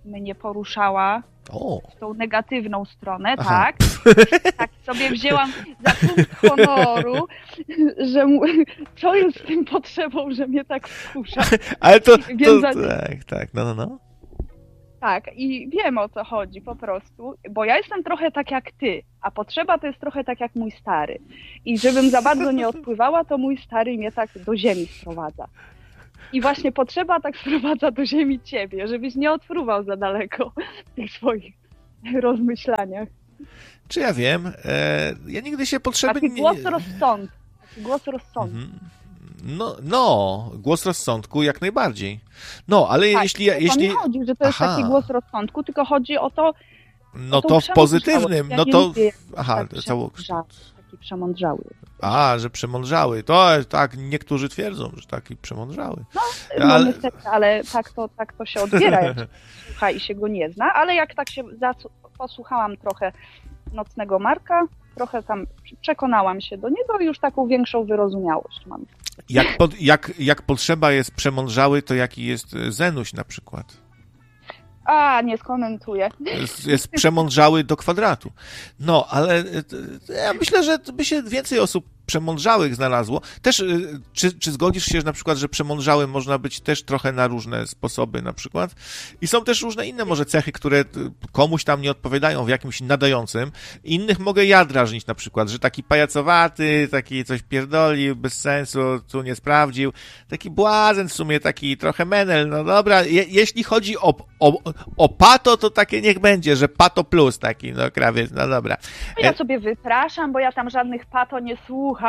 mnie poruszała O, w tą negatywną stronę, Aha. tak. Tak sobie wzięłam za punkt honoru, że co jest z tym potrzebą, że mnie tak wkurza. ale to Więc tak, no. Tak, i wiem o co chodzi po prostu, bo ja jestem trochę tak jak ty, a potrzeba to jest trochę tak jak mój stary. I żebym za bardzo nie odpływała, to mój stary mnie tak do ziemi sprowadza. I właśnie potrzeba tak sprowadza do ziemi ciebie, żebyś nie odpływał za daleko w tych swoich rozmyślaniach. Czy ja wiem? Ja nigdy się potrzeby Taki nie... głos rozsądku. Taki głos rozsądku. Mhm. No, głos rozsądku jak najbardziej. No, ale Tak, jeśli... nie chodzi, że to jest Aha. taki głos rozsądku, tylko chodzi o to... No o tą to w pozytywnym, przemądrzałość. Ja no nie to... lubię, jak Aha, tak cało... taki przemądrzały. że przemądrzały. To tak, niektórzy twierdzą, że taki przemądrzały. No niestety, ale tak to się odbiera, jak się słucha i się go nie zna, ale jak tak się posłuchałam trochę Nocnego Marka, trochę tam przekonałam się do niego i już taką większą wyrozumiałość mam. Jak potrzeba jest przemądrzały, to jaki jest Zenuś na przykład? Nie skomentuję. Jest przemądrzały do kwadratu. No, ale ja myślę, że by się więcej osób przemądrzałych znalazło. Też, czy zgodzisz się, że na przykład, że przemądrzały można być też trochę na różne sposoby na przykład? I są też różne inne może cechy, które komuś tam nie odpowiadają w jakimś nadającym. Innych mogę ja drażnić na przykład, że taki pajacowaty, taki coś pierdolił, bez sensu, tu nie sprawdził. Taki błazen w sumie, taki trochę menel. No dobra, jeśli chodzi o pato, to takie niech będzie, że pato plus taki, no krawiec, no dobra. Ja sobie wypraszam, bo ja tam żadnych pato nie słucham.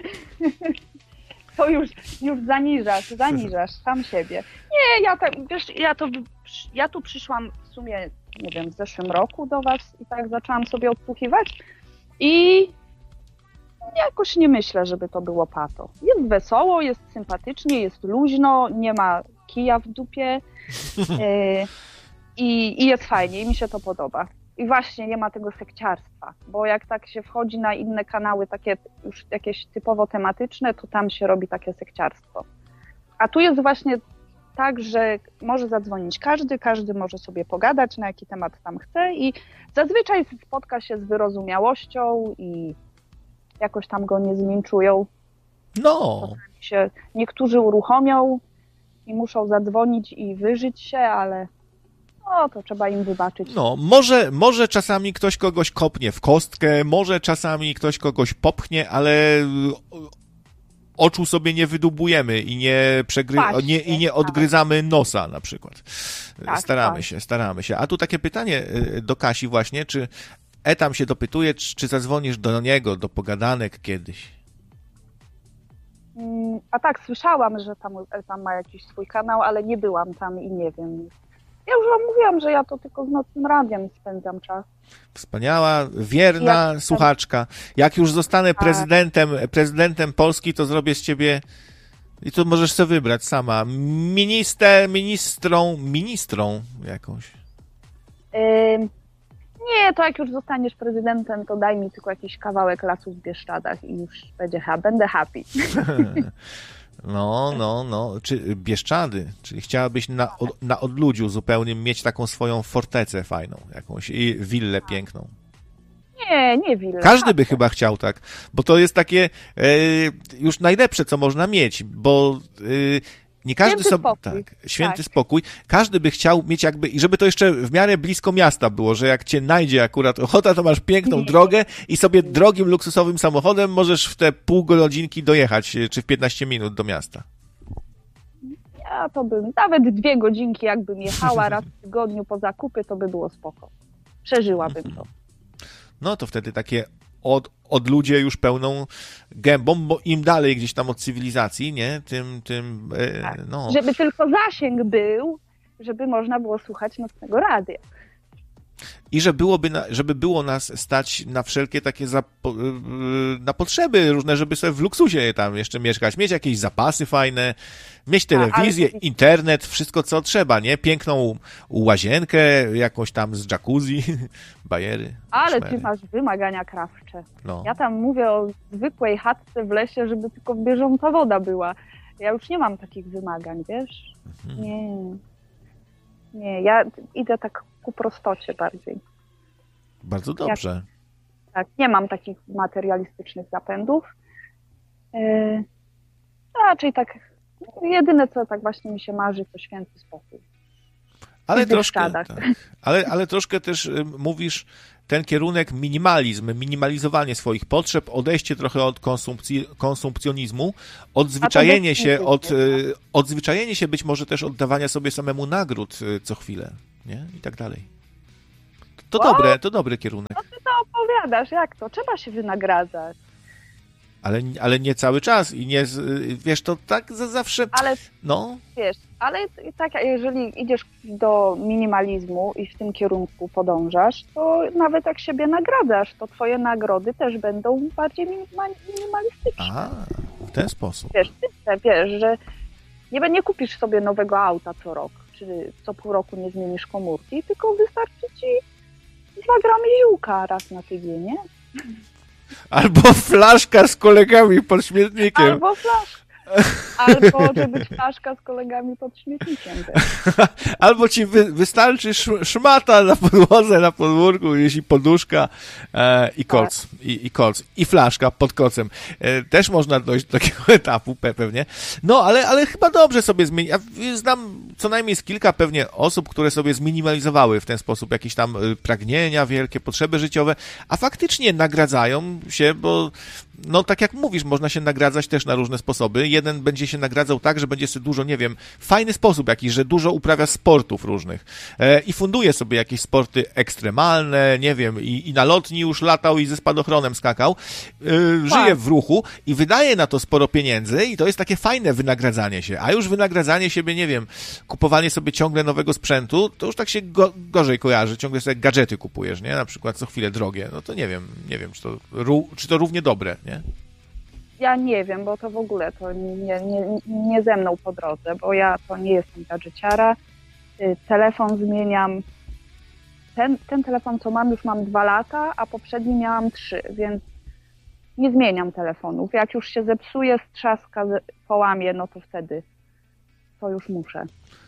To już zaniżasz sam siebie. Nie, ja tu przyszłam w sumie, nie wiem, w zeszłym roku do was i tak zaczęłam sobie odsłuchiwać i jakoś nie myślę, żeby to było pato. Jest wesoło, jest sympatycznie, jest luźno, nie ma kija w dupie i jest fajnie i mi się to podoba. I właśnie nie ma tego sekciarstwa, bo jak tak się wchodzi na inne kanały, takie już jakieś typowo tematyczne, to tam się robi takie sekciarstwo. A tu jest właśnie tak, że może zadzwonić każdy może sobie pogadać, na jaki temat tam chce i zazwyczaj spotka się z wyrozumiałością i jakoś tam go nie zmięczują. No. Czasami się niektórzy uruchomią i muszą zadzwonić i wyżyć się, ale to trzeba im wybaczyć. No, może czasami ktoś kogoś kopnie w kostkę, może czasami ktoś kogoś popchnie, ale oczu sobie nie wydubujemy i nie odgryzamy nosa na przykład. Tak, Staramy się. A tu takie pytanie do Kasi właśnie, czy Etam się dopytuje, czy zadzwonisz do niego, do pogadanek kiedyś? A tak, słyszałam, że tam ma jakiś swój kanał, ale nie byłam tam i nie wiem. Ja już wam mówiłam, że ja to tylko z Nocnym Radiem spędzam czas. Wspaniała, wierna słuchaczka. Jak już zostanę prezydentem Polski, to zrobię z ciebie, i tu możesz sobie wybrać sama, ministrą jakąś. Nie, to jak już zostaniesz prezydentem, to daj mi tylko jakiś kawałek lasu w Bieszczadach i już będę happy. No. Czy Bieszczady, czyli chciałabyś na odludziu zupełnym mieć taką swoją fortecę fajną, jakąś i willę piękną. Nie willę. Każdy by chyba chciał tak, bo to jest takie już najlepsze, co można mieć, bo nie każdy święty sobie... spokój. Święty spokój. Każdy by chciał mieć jakby, i żeby to jeszcze w miarę blisko miasta było, że jak cię najdzie akurat ochota, to masz piękną drogę i sobie drogim, luksusowym samochodem możesz w te pół godzinki dojechać, czy w 15 minut do miasta. Ja to bym, nawet 2 godzinki jakbym jechała raz w tygodniu po zakupy, to by było spoko. Przeżyłabym to. No to wtedy takie od ludzie już pełną gębą, bo im dalej gdzieś tam od cywilizacji, nie? Tym Tak. no. Żeby tylko zasięg był, żeby można było słuchać Nocnego Radia. I żeby było nas stać na wszelkie takie na potrzeby różne, żeby sobie w luksusie tam jeszcze mieszkać, mieć jakieś zapasy fajne, mieć telewizję, internet, wszystko co trzeba, nie? Piękną łazienkę, jakąś tam z jacuzzi, bajery. Ale szmery. ty masz wymagania krawcze. No. Ja tam mówię o zwykłej chatce w lesie, żeby tylko bieżąca woda była. Ja już nie mam takich wymagań, wiesz? Nie. Nie, ja idę tak ku prostocie bardziej. Bardzo dobrze. Tak, nie mam takich materialistycznych zapędów. Raczej tak, jedyne co tak właśnie mi się marzy, to święty spokój. Ale w troszkę, Bieszczadach. tak. Ale troszkę też mówisz ten kierunek minimalizm, minimalizowanie swoich potrzeb, odejście trochę od konsumpcjonizmu, odzwyczajenie się być może też oddawania sobie samemu nagród co chwilę, nie? I tak dalej. To dobry kierunek. No ty to opowiadasz, jak to? Trzeba się wynagradzać. Ale nie cały czas i nie, wiesz, to tak zawsze, Ale no. wiesz, ale tak, jeżeli idziesz do minimalizmu i w tym kierunku podążasz, to nawet jak siebie nagradzasz, to twoje nagrody też będą bardziej minimalistyczne. A, w ten sposób. Wiesz, że nie kupisz sobie nowego auta co rok, czy co pół roku nie zmienisz komórki, tylko wystarczy ci 2 gramy ziółka raz na tydzień, nie? Albo flaszka z kolegami pod śmietnikiem. Albo flaszka. Albo żeby flaszka z kolegami pod śmietnikiem. Albo ci wystarczy szmata na podłodze, na podwórku, jeśli poduszka i koc. Tak. I koc. I flaszka pod kocem. Też można dojść do takiego etapu pewnie. No, ale chyba dobrze sobie zmienić. Ja znam co najmniej z kilka pewnie osób, które sobie zminimalizowały w ten sposób jakieś tam pragnienia, wielkie potrzeby życiowe, a faktycznie nagradzają się, bo no tak jak mówisz, można się nagradzać też na różne sposoby. Jeden będzie się nagradzał tak, że będzie sobie dużo, nie wiem, fajny sposób jakiś, że dużo uprawia sportów różnych i funduje sobie jakieś sporty ekstremalne, nie wiem, i na lotni już latał i ze spadochronem skakał, żyje w ruchu i wydaje na to sporo pieniędzy i to jest takie fajne wynagradzanie się. A już wynagradzanie siebie, nie wiem, kupowanie sobie ciągle nowego sprzętu, to już tak się gorzej kojarzy. Ciągle sobie gadżety kupujesz, nie? Na przykład co chwilę drogie. No to nie wiem, czy to równie dobre, nie? Ja nie wiem, bo to w ogóle to nie ze mną po drodze, bo ja to nie jestem gadżeciara. Telefon zmieniam. Ten telefon, co mam, już mam 2 lata, a poprzedni miałam 3, więc nie zmieniam telefonów. Jak już się zepsuje, strzaska, połamie, no to wtedy to już muszę.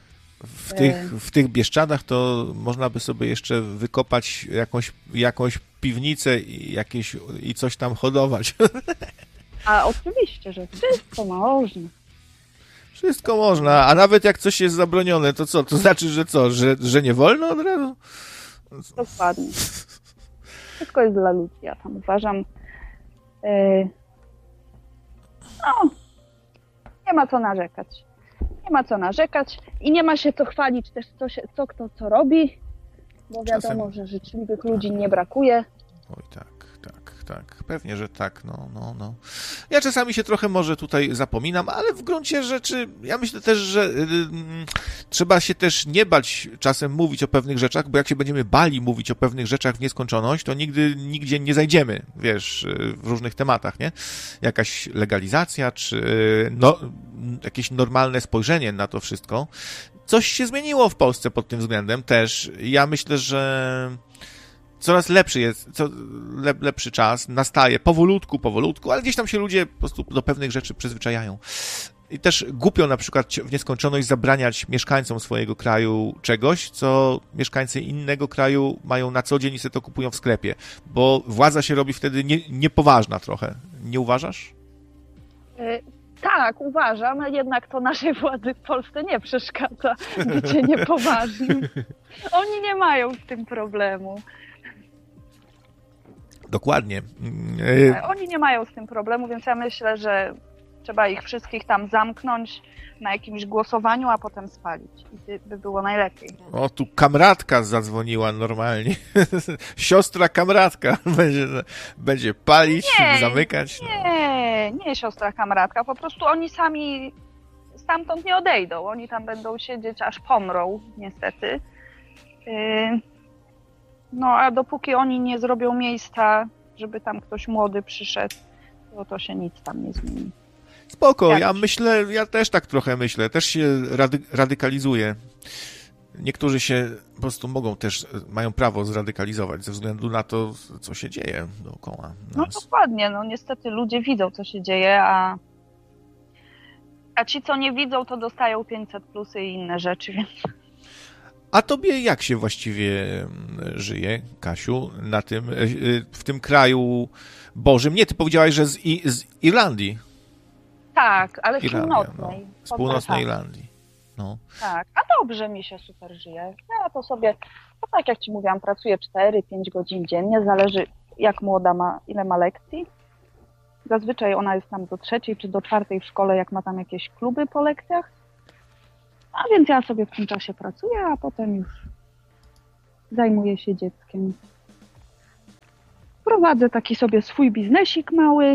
W tych Bieszczadach to można by sobie jeszcze wykopać jakąś piwnicę i coś tam hodować. A oczywiście, że wszystko można. Wszystko można, a nawet jak coś jest zabronione, to co? To znaczy, że co? Że nie wolno od razu? Dokładnie. Wszystko jest dla ludzi, ja tam uważam. No, nie ma co narzekać. Nie ma co narzekać i nie ma się co chwalić też, co kto co robi, bo wiadomo, że życzliwych ludzi nie brakuje. Oj, tak. Pewnie, że tak, no. Ja czasami się trochę może tutaj zapominam, ale w gruncie rzeczy ja myślę też, że trzeba się też nie bać czasem mówić o pewnych rzeczach, bo jak się będziemy bali mówić o pewnych rzeczach w nieskończoność, to nigdzie nie zajdziemy, wiesz, w różnych tematach, nie? Jakaś legalizacja, czy jakieś normalne spojrzenie na to wszystko. Coś się zmieniło w Polsce pod tym względem też. Ja myślę, że coraz lepszy jest, lepszy czas nastaje, powolutku, ale gdzieś tam się ludzie po prostu do pewnych rzeczy przyzwyczajają. I też głupio na przykład w nieskończoność zabraniać mieszkańcom swojego kraju czegoś, co mieszkańcy innego kraju mają na co dzień i sobie to kupują w sklepie, bo władza się robi wtedy niepoważna trochę. Nie uważasz? Tak, uważam, ale jednak to naszej władzy w Polsce nie przeszkadza bycie niepoważnym. Oni nie mają z tym problemu. Dokładnie. Oni nie mają z tym problemu, więc ja myślę, że trzeba ich wszystkich tam zamknąć na jakimś głosowaniu, a potem spalić. I by było najlepiej. O, tu kamratka zadzwoniła normalnie. Siostra kamratka będzie palić, zamykać. Nie siostra kamratka. Po prostu oni sami stamtąd nie odejdą. Oni tam będą siedzieć, aż pomrą, niestety. No, a dopóki oni nie zrobią miejsca, żeby tam ktoś młody przyszedł, to się nic tam nie zmieni. Spoko, ja też tak trochę myślę, też się radykalizuję. Niektórzy się po prostu mają prawo zradykalizować ze względu na to, co się dzieje dookoła nas. No dokładnie, no niestety ludzie widzą, co się dzieje, a ci, co nie widzą, to dostają 500 plusy i inne rzeczy, więc... A tobie jak się właściwie żyje, Kasiu, w tym kraju Bożym? Nie, ty powiedziałaś, że z Irlandii. Tak, ale z Irlandia, północnej. z północnej Tak. Irlandii. No. Tak, a dobrze mi się super żyje. Ja to sobie, to tak jak ci mówiłam, pracuję 4-5 godzin dziennie, zależy jak młoda ma, ile ma lekcji. Zazwyczaj ona jest tam do 3 czy do 4 w szkole, jak ma tam jakieś kluby po lekcjach. A więc ja sobie w tym czasie pracuję, a potem już zajmuję się dzieckiem. Prowadzę taki sobie swój biznesik mały.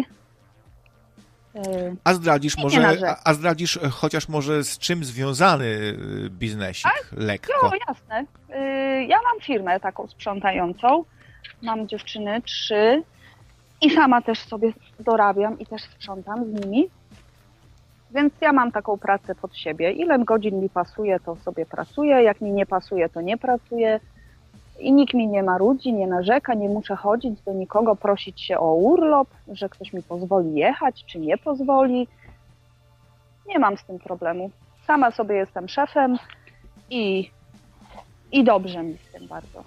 A zdradzisz Nie może, narzekam. a zdradzisz chociaż może z czym związany biznesik, lekko? Jo, jasne. Ja mam firmę taką sprzątającą. Mam dziewczyny 3 i sama też sobie dorabiam i też sprzątam z nimi. Więc ja mam taką pracę pod siebie. Ile godzin mi pasuje, to sobie pracuję. Jak mi nie pasuje, to nie pracuję. I nikt mi nie marudzi, nie narzeka, nie muszę chodzić do nikogo, prosić się o urlop, że ktoś mi pozwoli jechać, czy nie pozwoli. Nie mam z tym problemu. Sama sobie jestem szefem i dobrze mi z tym bardzo.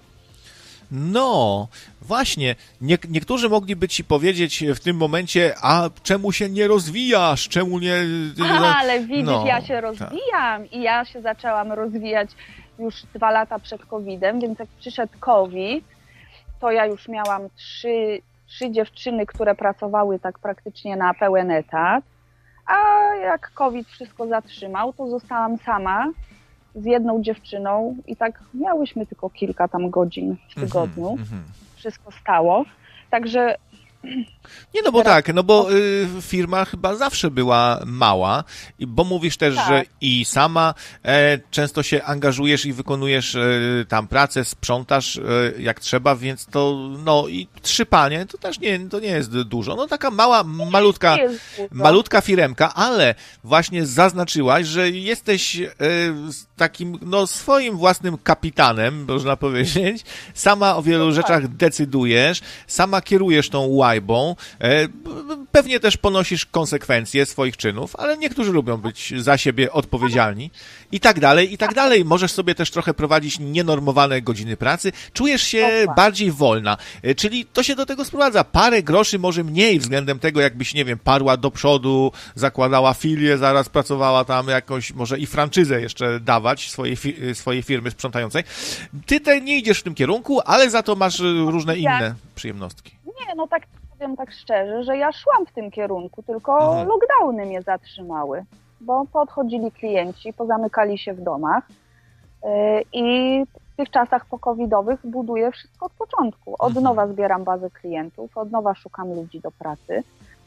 No, właśnie. Niektórzy mogliby ci powiedzieć w tym momencie, a czemu się nie rozwijasz? Czemu nie... Ale widzisz, No, ja się rozwijam i ja się zaczęłam rozwijać już 2 lata przed COVID-em, więc jak przyszedł COVID, to ja już miałam 3 dziewczyny, które pracowały tak praktycznie na pełen etat, a jak COVID wszystko zatrzymał, to zostałam sama z jedną dziewczyną i tak miałyśmy tylko kilka tam godzin w tygodniu. Wszystko stało. Także Nie, no bo teraz... tak, no bo firma chyba zawsze była mała, bo mówisz też, Tak. że i sama często się angażujesz i wykonujesz tam pracę, sprzątasz jak trzeba, więc to, no i 3 panie, to też to nie jest dużo. No taka mała, malutka firemka, ale właśnie zaznaczyłaś, że jesteś takim, no swoim własnym kapitanem, można powiedzieć. Sama o wielu rzeczach decydujesz, sama kierujesz tą łajbą, pewnie też ponosisz konsekwencje swoich czynów, ale niektórzy lubią być za siebie odpowiedzialni i tak dalej, i tak dalej. Możesz sobie też trochę prowadzić nienormowane godziny pracy, czujesz się bardziej wolna, czyli to się do tego sprowadza. Parę groszy może mniej względem tego, jakbyś, nie wiem, parła do przodu, zakładała filię, zaraz pracowała tam jakąś, może i franczyzę jeszcze dawać swojej firmy sprzątającej. Ty nie idziesz w tym kierunku, ale za to masz różne inne przyjemnostki. Nie, no tak powiem tak szczerze, że ja szłam w tym kierunku, tylko lockdowny mnie zatrzymały, bo podchodzili klienci, pozamykali się w domach i w tych czasach pokowidowych buduję wszystko od początku. Od nowa zbieram bazę klientów, od nowa szukam ludzi do pracy,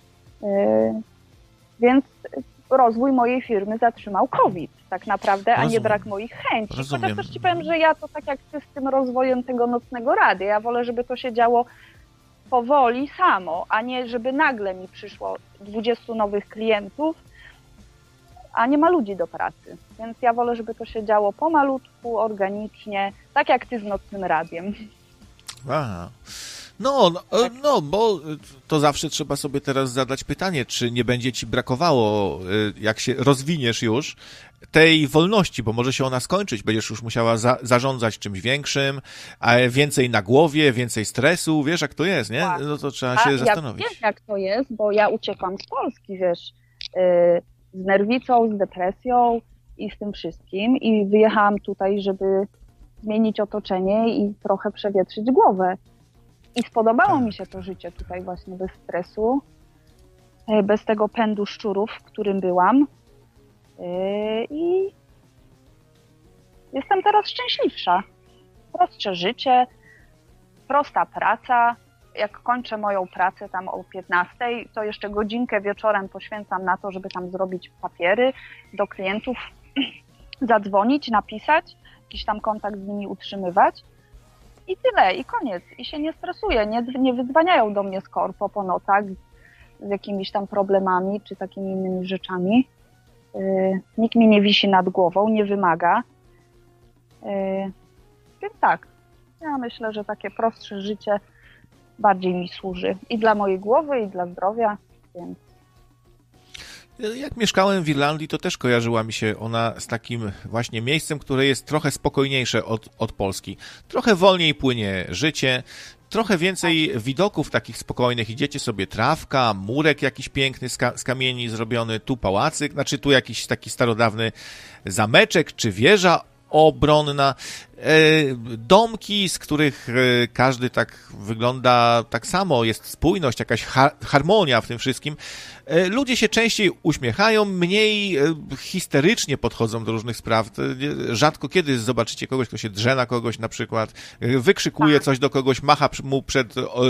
więc rozwój mojej firmy zatrzymał COVID tak naprawdę, a nie brak moich chęci. Chociaż też ci powiem, że ja to tak jak ty z tym rozwojem tego nocnego radia, ja wolę, żeby to się działo powoli samo, a nie żeby nagle mi przyszło 20 nowych klientów, a nie ma ludzi do pracy. Więc ja wolę, żeby to się działo pomalutku, organicznie, tak jak ty z nocnym radiem. Aha. No, bo to zawsze trzeba sobie teraz zadać pytanie, czy nie będzie ci brakowało, jak się rozwiniesz już, tej wolności, bo może się ona skończyć, będziesz już musiała zarządzać czymś większym, a więcej na głowie, więcej stresu, wiesz jak to jest, nie? No to trzeba się zastanowić. Ja wiem jak to jest, bo ja uciekłam z Polski, wiesz, z nerwicą, z depresją i z tym wszystkim i wyjechałam tutaj, żeby zmienić otoczenie i trochę przewietrzyć głowę. I spodobało mi się to życie tutaj właśnie bez stresu, bez tego pędu szczurów, w którym byłam. I jestem teraz szczęśliwsza. Prostsze życie, prosta praca. Jak kończę moją pracę tam o 15:00, to jeszcze godzinkę wieczorem poświęcam na to, żeby tam zrobić papiery do klientów, zadzwonić, napisać, jakiś tam kontakt z nimi utrzymywać. I tyle, i koniec. I się nie stresuję, nie wydzwaniają do mnie z korpo po nocach z jakimiś tam problemami czy takimi innymi rzeczami. Nikt mi nie wisi nad głową, nie wymaga. Więc tak, ja myślę, że takie prostsze życie bardziej mi służy. I dla mojej głowy, i dla zdrowia, więc... Jak mieszkałem w Irlandii, to też kojarzyła mi się ona z takim właśnie miejscem, które jest trochę spokojniejsze od Polski. Trochę wolniej płynie życie, trochę więcej widoków takich spokojnych. Idziecie sobie, trawka, murek jakiś piękny z kamieni zrobiony, tu pałacyk, znaczy tu jakiś taki starodawny zameczek czy wieża obronna, domki, z których każdy tak wygląda tak samo, jest spójność, jakaś harmonia w tym wszystkim. Ludzie się częściej uśmiechają, mniej histerycznie podchodzą do różnych spraw. Rzadko kiedy zobaczycie kogoś, kto się drze na kogoś na przykład, wykrzykuje coś do kogoś, macha mu przed